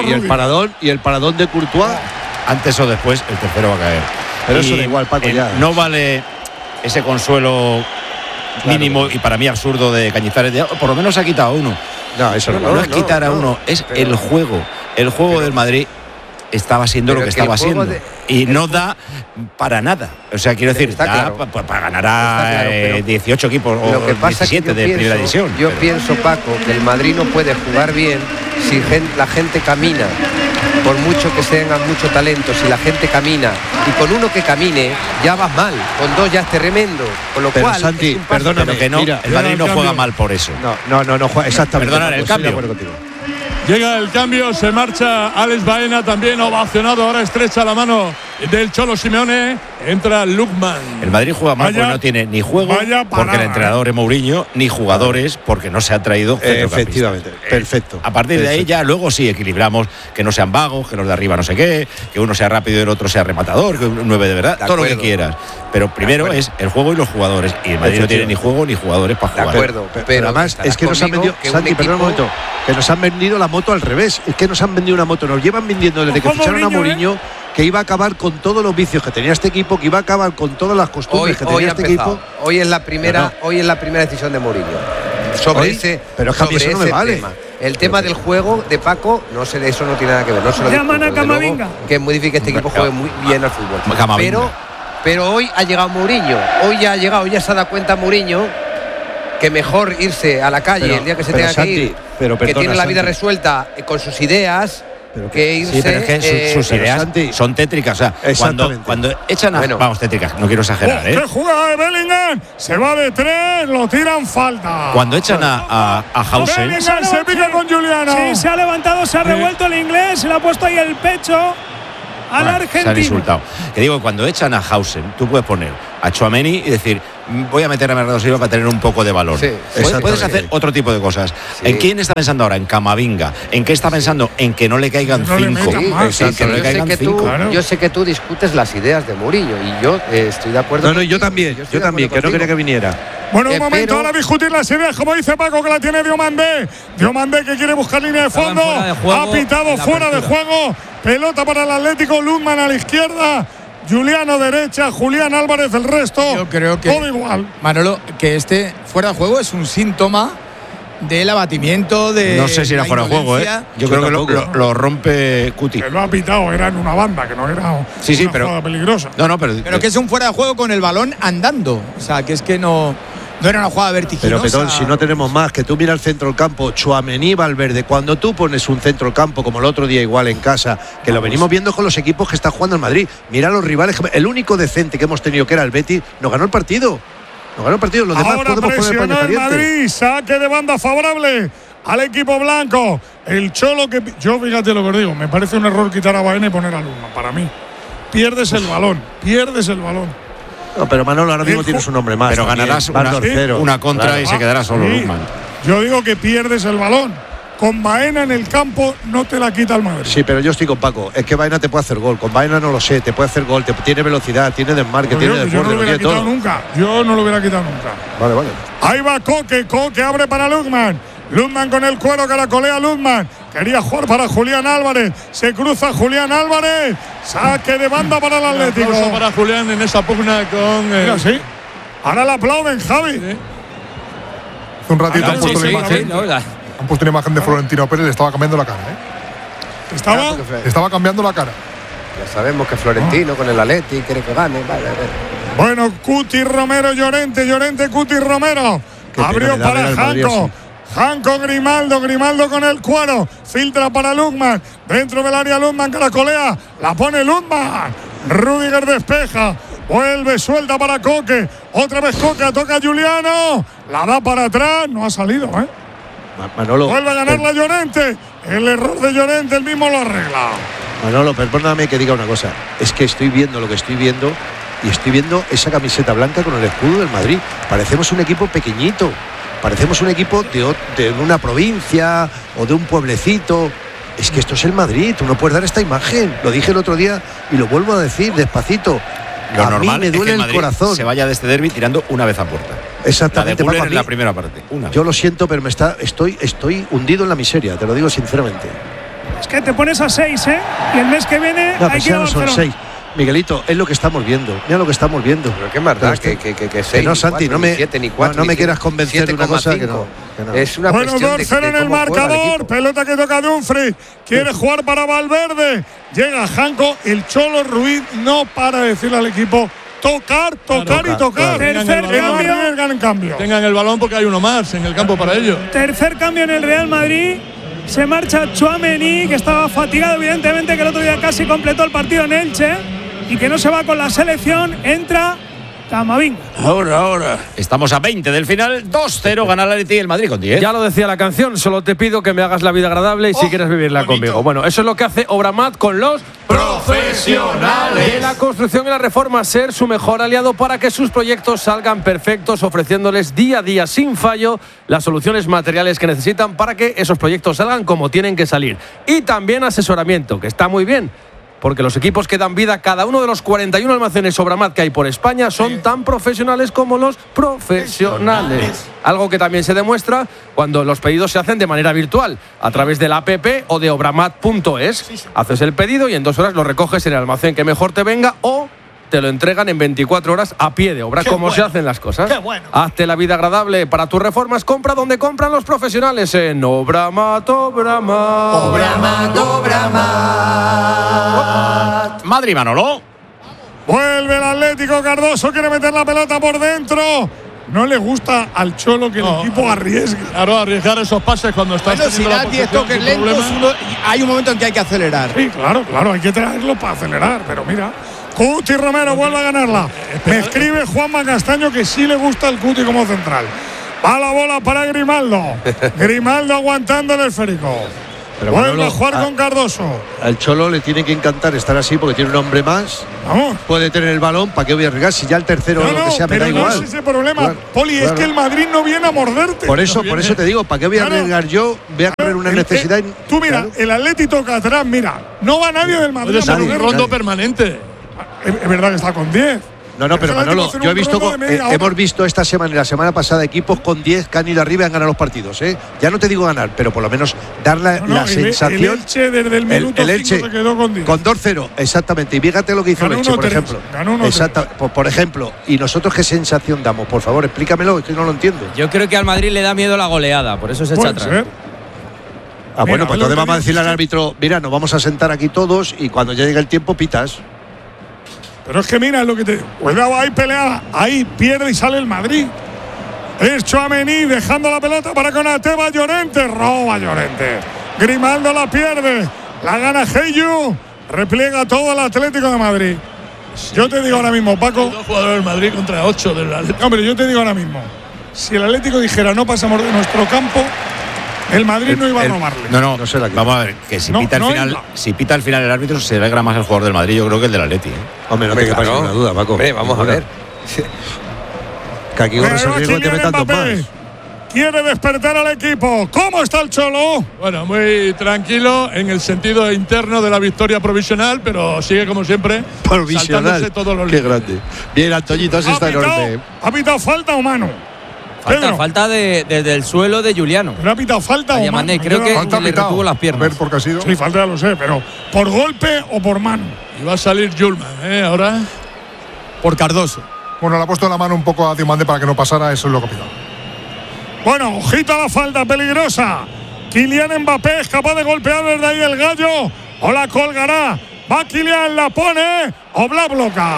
S9: Y el paradón de Courtois.
S3: Antes o después, el tercero va a caer.
S9: Pero eso da igual, Paco, ya.
S3: No vale ese consuelo mínimo y para mí absurdo de Cañizares. Por lo menos ha quitado uno.
S9: No, eso
S3: no es quitar a uno, es el juego. El juego del Madrid estaba siendo lo que estaba siendo. Y no da para nada. O sea, quiero decir, da para ganar a 18 equipos o 17 de primera división.
S11: Yo pienso, Paco, que el Madrid no puede jugar bien si la gente camina. Por mucho que tengan mucho talento, si la gente camina y con uno que camine ya vas mal, con 2 ya es tremendo. Con lo cual,
S9: Santi, perdóname,
S3: que no, mira, el Madrid no juega mal por eso.
S9: No juega exactamente.
S3: Perdona, el cambio.
S6: Llega el cambio, se marcha Alex Baena, también ovacionado, ahora estrecha la mano del Cholo Simeone, entra Lukman.
S3: El Madrid juega mal porque no tiene ni juego, porque el entrenador es Mourinho, ni jugadores, porque no se ha traído centrocampistas.
S9: Efectivamente, perfecto.
S3: A partir de ahí ya luego sí equilibramos, que no sean vagos, que los de arriba no sé qué, que uno sea rápido y el otro sea rematador, que un 9 de verdad, todo lo que quieras. Pero primero es el juego y los jugadores, y el Madrid no tiene ni juego ni jugadores para jugar.
S11: De acuerdo,
S9: pero además es que nos han vendido, Santi, perdón un momento, que nos han vendido la moto al revés, es que nos han vendido una moto, nos llevan vendiendo desde que ficharon a Mourinho, que iba a acabar con todos los vicios que tenía este equipo, que iba a acabar con todas las costumbres que tenía este equipo.
S11: Hoy es la primera decisión de Mourinho sobre ese
S9: pero es que a mí eso no me vale.
S11: tema. El tema del juego de Paco, no sé, eso no tiene nada que ver. No se lo
S7: Llaman
S11: discuto,
S7: a Camavinga.
S11: luego, que es muy difícil que este equipo juegue muy bien al fútbol.
S3: Camavinga.
S11: Pero hoy ha llegado Mourinho. Hoy ya ha llegado, ya se ha dado cuenta Mourinho que mejor irse a la calle el día que se tenga
S9: Santi,
S11: que ir,
S9: pero
S11: que
S9: perdona,
S11: tiene la vida
S9: Santi.
S11: resuelta con sus ideas, que irse.
S3: Sí, pero es que sus ideas son tétricas. O sea, cuando echan a. Vamos, tétricas, no quiero exagerar, ¿eh?
S10: ¡Qué jugada de Bellingham! Se va de 3, lo tiran falta.
S3: Cuando echan a Hausen.
S10: Bellingham se pica con Juliano.
S7: Sí, se ha levantado, se ha revuelto el inglés, se le ha puesto ahí el pecho al
S3: Se han
S7: argentino.
S3: insultado. Que digo, cuando echan a Hausen, tú puedes poner a Tchouaméni y decir, voy a meter a Bernardo Silva para tener un poco de valor.
S11: Sí,
S3: Puedes hacer otro tipo de cosas.
S11: Sí.
S3: ¿En quién está pensando ahora? En Camavinga. ¿En qué está pensando? En que no le caigan
S10: No le
S3: 5.
S10: metan más.
S11: Sí, que
S3: no le
S11: yo sé
S3: caigan
S11: que
S3: 5.
S11: yo sé que tú discutes las ideas de Mourinho y yo estoy de acuerdo.
S9: No, yo también,
S11: estoy de acuerdo
S9: que no
S11: contigo.
S9: quería que viniera.
S10: Bueno, un momento,
S11: pero-
S10: ahora discutir las ideas, como dice Paco, que la tiene Diomandé. Diomandé que quiere buscar línea de fondo.
S15: fuera de juego
S10: Ha pitado
S15: en la
S10: fuera de
S15: apertura.
S10: juego. Pelota para el Atlético. Lundman a la izquierda. Juliano derecha. Julián Álvarez el resto.
S8: Yo creo que,
S10: todo igual.
S8: Manolo, que este fuera de juego es un síntoma del abatimiento de.
S3: No sé si era
S8: la
S3: fuera de juego, ¿eh?
S8: indolencia.
S3: Yo creo que lo rompe Cuti.
S10: Que lo ha pitado, era en una banda, que no era
S3: Sí,
S10: una
S3: pero.
S10: jugada peligrosa.
S3: No, pero.
S8: Pero que es un fuera de juego con el balón andando. O sea, que es que no era una jugada vertiginosa.
S9: Pero Petón, si no tenemos más, que tú mira el centro del campo, Tchouaméni, Valverde, cuando tú pones un centro del campo como el otro día igual en casa, que lo venimos viendo con los equipos que está jugando el Madrid, mira a los rivales, el único decente que hemos tenido que era el Betis, nos ganó el partido. Nos ganó el partido, los demás
S10: Ahora
S9: podemos poner el paño
S10: presionó el
S9: caliente.
S10: Madrid. Saque de banda favorable al equipo blanco. El Cholo que. Yo, fíjate lo que os digo, me parece un error quitar a Baena y poner a Lundman, para mí. Pierdes el balón.
S9: No, pero Manolo, ahora mismo tienes un hombre más.
S3: Pero
S9: también.
S3: ganarás
S9: Vas 2-0.
S3: una contra
S9: Claro.
S3: y se quedará solo
S10: Sí.
S3: Lundman.
S10: Yo digo que pierdes el balón. Con Baena en el campo no te la quita el Madrid.
S9: Sí, pero yo estoy con Paco. Es que Baena te puede hacer gol. Con Baena no lo sé. Te puede hacer gol. Tiene velocidad, tiene desmarque, tiene
S10: yo no
S9: desborde,
S10: lo
S9: lo
S10: hubiera
S9: tiene
S10: quitado
S9: todo.
S10: nunca. Yo no lo hubiera quitado nunca.
S9: Vale, vale.
S10: Ahí va Coque. Coque abre para Lundman. Lundman con el cuero, caracolea Lundman. Quería jugar para Julián Álvarez. Se cruza Julián Álvarez. Saque de banda para el Atlético.
S6: Un aplauso para Julián en esa pugna con.
S10: Mira, sí. Ahora le aplauden, Javi.
S17: Hace un ratito han puesto la imagen.
S15: no,
S17: Han puesto una imagen de Florentino Pérez, le estaba cambiando la cara, ¿eh?
S10: ¿Estaba?
S17: Estaba cambiando la cara.
S11: Ya sabemos que Florentino con el Atleti quiere que gane. Vale.
S10: Bueno, Cuti Romero, Llorente, Cuti Romero.
S9: Qué
S10: Abrió
S9: pena me da ver
S10: para
S9: al Madrid
S10: Janco.
S9: así.
S10: Janco Grimaldo con el cuero. Filtra para Lundman. Dentro del área Lundman, caracolea. La pone Lundman. Rüdiger despeja. Vuelve, suelta para Coque. Otra vez Coque, toca a Juliano. La da para atrás. No ha salido, ¿eh?
S9: Manolo.
S10: Vuelve a ganarla Llorente. El error de Llorente, él mismo lo arregla.
S9: Manolo, perdóname que diga una cosa. Es que estoy viendo lo que estoy viendo y estoy viendo esa camiseta blanca con el escudo del Madrid. Parecemos un equipo pequeñito. Parecemos un equipo de una provincia o de un pueblecito. Es que esto es el Madrid. Tú no puedes dar esta imagen. Lo dije el otro día y lo vuelvo a decir despacito.
S3: Lo
S9: a
S3: normal
S9: mí me
S3: es que
S9: duele
S3: el
S9: el
S3: Madrid
S9: corazón.
S3: se vaya de este derbi tirando una vez a puerta.
S9: Exactamente,
S3: La de Güler
S9: Paco, a
S3: en
S9: mí-
S3: la primera parte. Una.
S9: Yo lo siento, pero estoy hundido en la miseria, te lo digo sinceramente.
S7: Es que te pones a 6, ¿eh? Y el mes que viene
S9: No,
S7: hay
S9: pues
S7: que ir
S9: ya
S7: a
S9: no son
S7: Barcelona.
S9: 6. Miguelito, es lo que estamos viendo. Mira lo que estamos viendo.
S11: Pero qué más da que
S9: Que
S11: 6,
S9: no, Santi, no me,
S11: 7, ni 4,
S9: no me quieras convencer de una cosa que no. que no.
S11: Es una
S10: Bueno,
S11: cuestión
S10: 2-0
S11: de
S10: en el
S11: cómo juega el
S10: marcador.
S11: equipo.
S10: Pelota que toca Dumfries. Quiere jugar para Valverde. Llega Janco. El Cholo Ruiz no para de decirle al equipo tocar y tocar.
S7: Tercer
S10: Que no
S7: cambio.
S10: arriesgan en cambio.
S6: Tengan el balón porque hay uno más en el campo para ello.
S7: Tercer cambio en el Real Madrid. Se marcha Tchouaméni, que estaba fatigado, evidentemente, que el otro día casi completó el partido en Elche y que no se va con la selección. Entra Camavinga.
S3: Ahora. Estamos a 20 del final. 2-0 gana el Atleti y el Madrid con 10.
S18: Ya lo decía la canción, solo te pido que me hagas la vida agradable y si quieres vivirla conmigo. Bueno, eso es lo que hace Obramat con los profesionales de la construcción y la reforma, ser su mejor aliado para que sus proyectos salgan perfectos, ofreciéndoles día a día sin fallo las soluciones materiales que necesitan para que esos proyectos salgan como tienen que salir. Y también asesoramiento, que está muy bien, porque los equipos que dan vida a cada uno de los 41 almacenes Obramat que hay por España son tan profesionales como los profesionales. Algo que también se demuestra cuando los pedidos se hacen de manera virtual, a través de la app o de obramat.es. Haces el pedido y en 2 horas lo recoges en el almacén que mejor te venga o te lo entregan en 24 horas a pie de obra, como se hacen las cosas.
S10: ¡Qué bueno!
S18: Hazte la vida agradable. Para tus reformas, compra donde compran los profesionales en Obramat.
S3: Madrid, Manolo.
S10: Vuelve el Atlético. Cardoso quiere meter la pelota por dentro. No le gusta al Cholo que el equipo arriesgue.
S6: Claro, arriesgar esos pases cuando estás
S8: Bueno, si das 10 toques lentos, hay un momento en que hay que acelerar.
S10: Sí, claro, hay que traerlo para acelerar. Pero mira, Cuti Romero vuelve a ganarla. Me escribe Juanma Castaño que sí le gusta el Cuti como central. Va la bola para Grimaldo. Grimaldo aguantando el esférico.
S9: Pero
S10: vuelve
S9: Manolo,
S10: a jugar con Cardoso.
S9: Al Cholo le tiene que encantar estar así porque tiene un hombre más.
S10: Vamos.
S9: Puede tener el balón. ¿Para qué voy a arriesgar? Si ya el tercero o lo que sea me da
S10: no
S9: igual.
S10: es ese problema,
S9: Claro,
S10: Poli, es que el Madrid no viene a morderte.
S9: Por eso te digo, ¿para qué voy a arriesgar yo? Voy a correr una necesidad.
S10: Tú mira, el Atleti toca atrás, mira, no va nadie del Madrid.
S6: Es un rondo permanente.
S10: Es verdad que está con 10.
S9: No, pero Manolo, yo he visto, hemos visto esta semana y la semana pasada equipos con 10 que han ido arriba y han ganado los partidos. Ya no te digo ganar, pero por lo menos dar la sensación.
S10: El Elche desde el minuto 5 se quedó con 10.
S9: Con 2-0, exactamente. Y fíjate lo que hizo el Elche, por ejemplo. Por ejemplo, y nosotros qué sensación damos, por favor, explícamelo, es que no lo entiendo.
S15: Yo creo que al Madrid le da miedo la goleada, por eso se echa atrás.
S9: Bueno, pues entonces vamos a decirle al árbitro, mira, nos vamos a sentar aquí todos y cuando ya llegue el tiempo pitas.
S10: Pero es que mira lo que te. Cuidado, ahí pelea, ahí pierde y sale el Madrid. Es Tchouaméni dejando la pelota para Konaté. Va Llorente, roba Llorente. Grimaldo la pierde, la gana Heyu. Repliega todo el Atlético de Madrid. Yo te digo ahora mismo, Paco.
S6: 2 jugadores del Madrid contra 8 del Atlético.
S10: Hombre, yo te digo ahora mismo. Si el Atlético dijera no pasamos de nuestro campo, el Madrid no iba a robarle.
S3: No, vamos a ver, que si pita al final el árbitro, se alegra más el jugador del Madrid, yo creo que el del Atleti.
S9: Hombre, no te quepa ninguna duda, Paco.
S11: Vamos a ver.
S9: Que aquí corres el riesgo de que metan 2 más.
S10: Quiere despertar al equipo. ¿Cómo está el Cholo?
S6: Bueno, muy tranquilo en el sentido interno de la victoria provisional, pero sigue como siempre.
S9: Provisional.
S6: Todos los
S9: Qué grande. Bien, Antoñito, así está enorme.
S10: ¿Ha pitado falta o mano?
S15: Falta desde el suelo de Juliano.
S10: ¿No ha pitado falta o mano?
S15: Creo que le retuvo las piernas.
S17: A ver por qué ha sido.
S10: Sí, falta ya lo sé, pero ¿por golpe o por mano?
S6: Y va a salir Julman, ahora.
S8: Por Cardoso.
S17: Bueno, le ha puesto la mano un poco a Diomande para que no pasara, eso es lo que ha pitado.
S10: Bueno, ojito a la falta peligrosa. Kylian Mbappé es capaz de golpear desde ahí el gallo. O la colgará. Va Kylian, la pone. Oblak bloca.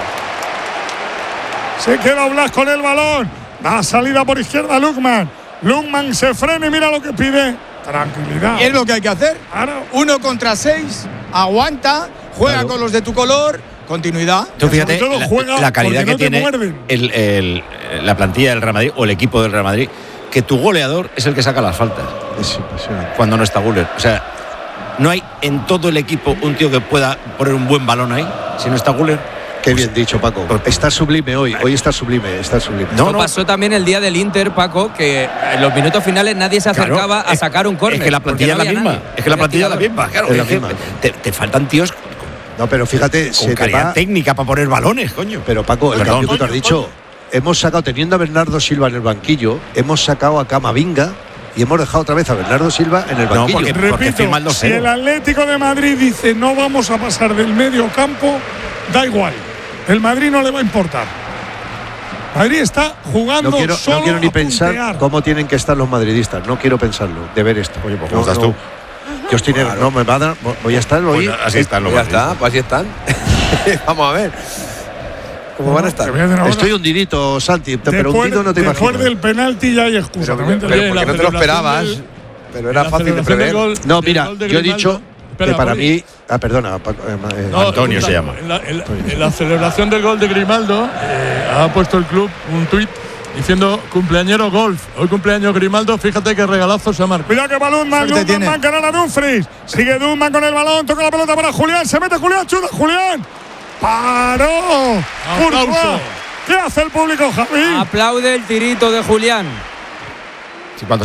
S10: Se queda Oblak con el balón. Da salida por izquierda Lukman. Lukman se frena y mira lo que pide. Tranquilidad.
S8: Y es lo que hay que hacer.
S10: Claro.
S8: 1 contra 6. Aguanta. Juega con los de tu color. Continuidad.
S3: Tú fíjate la calidad que tiene la plantilla del Real Madrid o el equipo del Real Madrid, que tu goleador es el que saca las faltas.
S9: Es impresionante.
S3: Cuando no está Güler. O sea, no hay en todo el equipo un tío que pueda poner un buen balón ahí, si no está Güler.
S9: Qué bien dicho, Paco. Está sublime hoy. Hoy está sublime,
S15: No, pasó también el día del Inter, Paco, que en los minutos finales nadie se acercaba a sacar un córner.
S3: Es que la plantilla es la misma. Es que la plantilla es la misma. Claro,
S9: es la misma.
S3: Te faltan tíos.
S9: No, pero fíjate,
S3: con calidad técnica para poner balones, coño.
S9: Pero Paco, el cambio que tú has dicho, hemos sacado, teniendo a Bernardo Silva en el banquillo, hemos sacado a Camavinga y hemos dejado otra vez a Bernardo Silva en el banquillo.
S10: Repito, si el Atlético de Madrid dice no vamos a pasar del medio campo, da igual. El Madrid no le va a importar. Madrid está jugando
S9: no quiero ni pensar cómo tienen que estar los madridistas. No quiero pensarlo, de ver esto.
S3: Oye, pues ¿cómo estás tú?
S9: Yo estoy no me va a dar, voy a estar hoy.
S3: Pues así están los
S11: madridistas. Ya está, pues así están. Vamos a ver. ¿Cómo van a estar?
S9: Estoy hundidito, Santi, pero hundido no te imaginas.
S10: Después del penalti ya hay excusa.
S11: Pero porque no te lo esperabas. Pero era fácil de prever.
S9: No, mira, yo he dicho que para mí. Perdona,
S3: Antonio se llama.
S6: En la celebración del gol de Grimaldo, ha puesto el club un tuit diciendo cumpleañero golf. Hoy cumpleaños Grimaldo, fíjate qué regalazo se ha marcado.
S10: Cuidado que va Lundman, canal a Dumfries. Sigue Lundman con el balón, toca la pelota para Julián, se mete Julián, chuta Julián. ¡Paró!
S6: ¡Aplauso!
S10: ¿Qué hace el público, Javi?
S15: Aplaude el tirito de Julián.
S3: Sí, cuando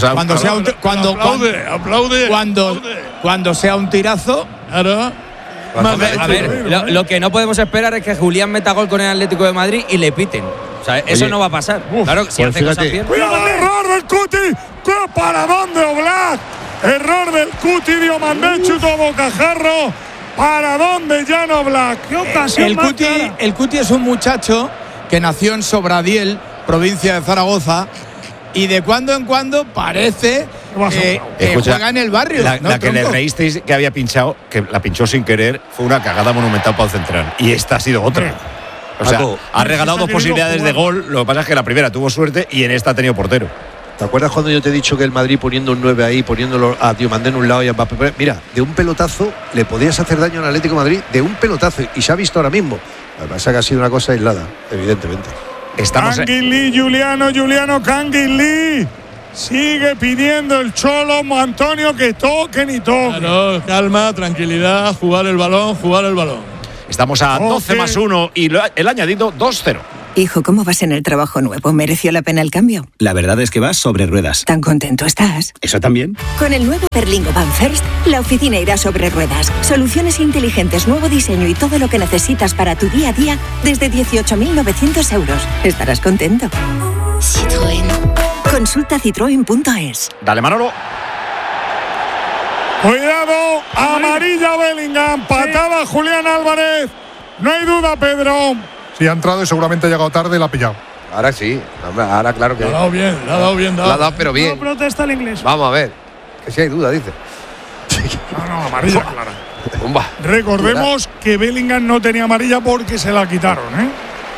S8: sea un tirazo.
S6: Claro.
S15: A ver, lo que no podemos esperar es que Julián meta gol con el Atlético de Madrid y le piten. O sea, eso no va a pasar. Claro, si
S9: pues
S15: hace cosas bien.
S10: ¡Cuidado el error del Cuti! ¡Qué paradón de Oblak! Error del Cuti, Diomandé, chutó a bocajarro. ¿Para dónde Jan Oblak?
S7: ¡Qué ocasión más clara!
S8: El Cuti es un muchacho que nació en Sobradiel, provincia de Zaragoza, y de cuando en cuando parece que juega en el barrio.
S3: La que le reísteis que había pinchado, que la pinchó sin querer, fue una cagada monumental para el central. Y esta ha sido otra. O sea, ha regalado dos posibilidades de gol. Lo que pasa es que la primera tuvo suerte y en esta ha tenido portero.
S9: ¿Te acuerdas cuando yo te he dicho que el Madrid poniendo un 9 ahí, poniéndolo a Diomandé en un lado y a Mbappé? Mira, de un pelotazo le podías hacer daño al Atlético de Madrid, de un pelotazo, y se ha visto ahora mismo. Lo que pasa es que ha sido una cosa aislada, evidentemente.
S10: Canguilí, Juliano Canguilí. Sigue pidiendo el Cholo Antonio que toque ni toque.
S6: Claro, calma, tranquilidad, jugar el balón.
S3: Estamos a 12+1 y el añadido 2-0.
S19: Hijo, ¿cómo vas en el trabajo nuevo? ¿Mereció la pena el cambio?
S20: La verdad es que vas sobre ruedas.
S19: ¿Tan contento estás?
S20: ¿Eso también?
S19: Con el nuevo Berlingo Van First, la oficina irá sobre ruedas. Soluciones inteligentes, nuevo diseño y todo lo que necesitas para tu día a día desde 18.900 euros. Estarás contento. Citroën. Consulta citroen.es.
S3: Dale, Manolo.
S10: Cuidado, amarilla Bellingham, patada Julián Álvarez. No hay duda, Pedro.
S17: Sí, ha entrado y seguramente ha llegado tarde y la ha pillado.
S11: Ahora sí, ahora claro que.
S6: Le ha dado bien.
S11: La ha dado, pero bien.
S7: No protesta el inglés.
S11: Vamos a ver. Que si hay duda, dice.
S10: No, amarilla clara. Recordemos que Bellingham no tenía amarilla porque se la quitaron, ¿eh?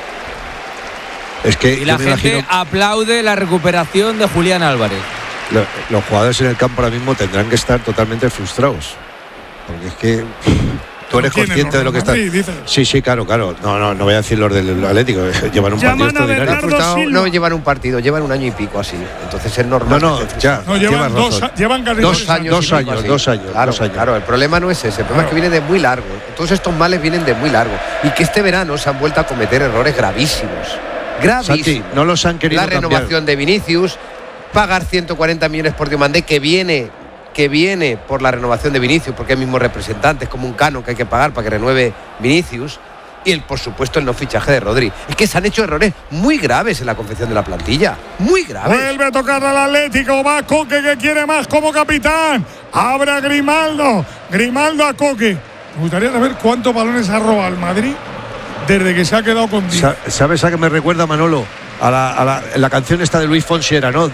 S9: Es que
S15: y la gente aplaude la recuperación de Julián Álvarez.
S9: Los jugadores en el campo ahora mismo tendrán que estar totalmente frustrados. Porque es que tú eres consciente de lo que está. Sí, claro. No voy a decir los del Atlético. Llevan un partido extraordinario.
S11: No llevan un partido, llevan un año y pico así. Entonces es normal.
S10: Llevan
S11: dos años. Claro, el problema no es ese. El problema es que viene de muy largo. Todos estos males vienen de muy largo. Y que este verano se han vuelto a cometer errores gravísimos.
S9: Santi, no los han querido
S11: cambiar. La renovación de Vinicius, pagar 140 millones por Diomandé, que viene por la renovación de Vinicius, porque es mismo representante, es como un canon que hay que pagar para que renueve Vinicius, y por supuesto el no fichaje de Rodri. Es que se han hecho errores muy graves en la confección de la plantilla, muy graves.
S10: Vuelve a tocar al Atlético, va Coque, que quiere más como capitán, abre a Grimaldo a Coque. Me gustaría saber cuántos balones ha robado el Madrid desde que se ha quedado con 10.
S9: ¿Sabes a qué me recuerda, Manolo? A la canción esta de Luis Fonsi era, ¿no?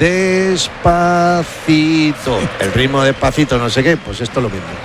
S9: Despacito. El ritmo despacito, no sé qué. Pues esto es lo mismo.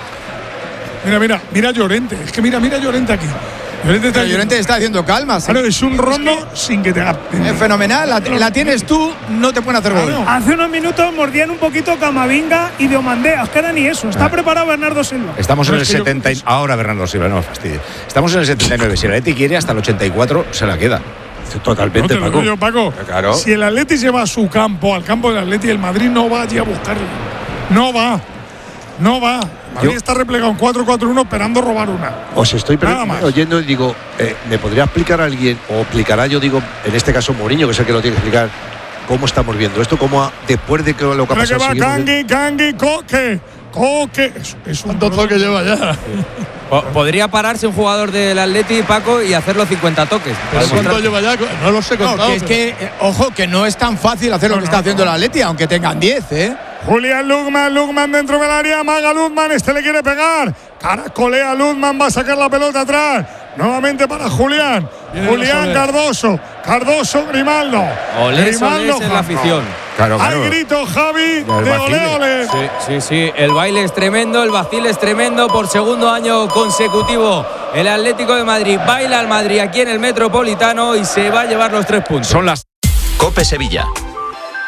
S10: Mira Llorente. Es que mira Llorente aquí.
S8: Llorente está haciendo calma.
S10: Claro, es un rondo sin que te haga.
S8: Es fenomenal. La tienes tú, no te pueden hacer gol.
S7: Hace unos minutos mordían un poquito Camavinga y Diomandé. Os queda ni eso. Está preparado Bernardo Silva.
S3: Estamos en el 70. Ahora Bernardo Silva, no me fastidie. Estamos en el 79. Si el Atleti quiere, hasta el 84 se la queda.
S9: Totalmente,
S10: Paco.
S11: Claro.
S10: Si el Atleti se va a su campo, al campo del Atleti, el Madrid no va allí a buscarle. No va. Madrid está replegado en 4-4-1 esperando robar una.
S9: Os estoy oyendo y digo, ¿me podría explicar alguien, o explicará yo digo, en este caso Mourinho, que es el que lo tiene que explicar, cómo estamos viendo esto, cómo después de que lo que ha pasado?
S10: Cangui, Coque. Es un toque que lleva ya.
S15: Podría pararse un jugador del Atleti, Paco, y hacer los 50 toques.
S10: ¿Cuánto lleva ya? No lo sé contado.
S8: Ojo, que no es tan fácil hacer lo que está haciendo el Atleti, aunque tengan 10, ¿eh?
S10: Julián Lugman dentro del área, maga Luzman, le quiere pegar. Caracolea Luzman, va a sacar la pelota atrás. Nuevamente para Julián. Cardoso, Grimaldo.
S15: Grimaldo es la afición.
S3: Claro.
S10: Hay grito, Javi, de ole.
S15: Sí. El baile es tremendo, el vacil es tremendo. Por segundo año consecutivo, el Atlético de Madrid baila al Madrid aquí en el Metropolitano y se va a llevar los 3 puntos.
S2: Son las COPE Sevilla.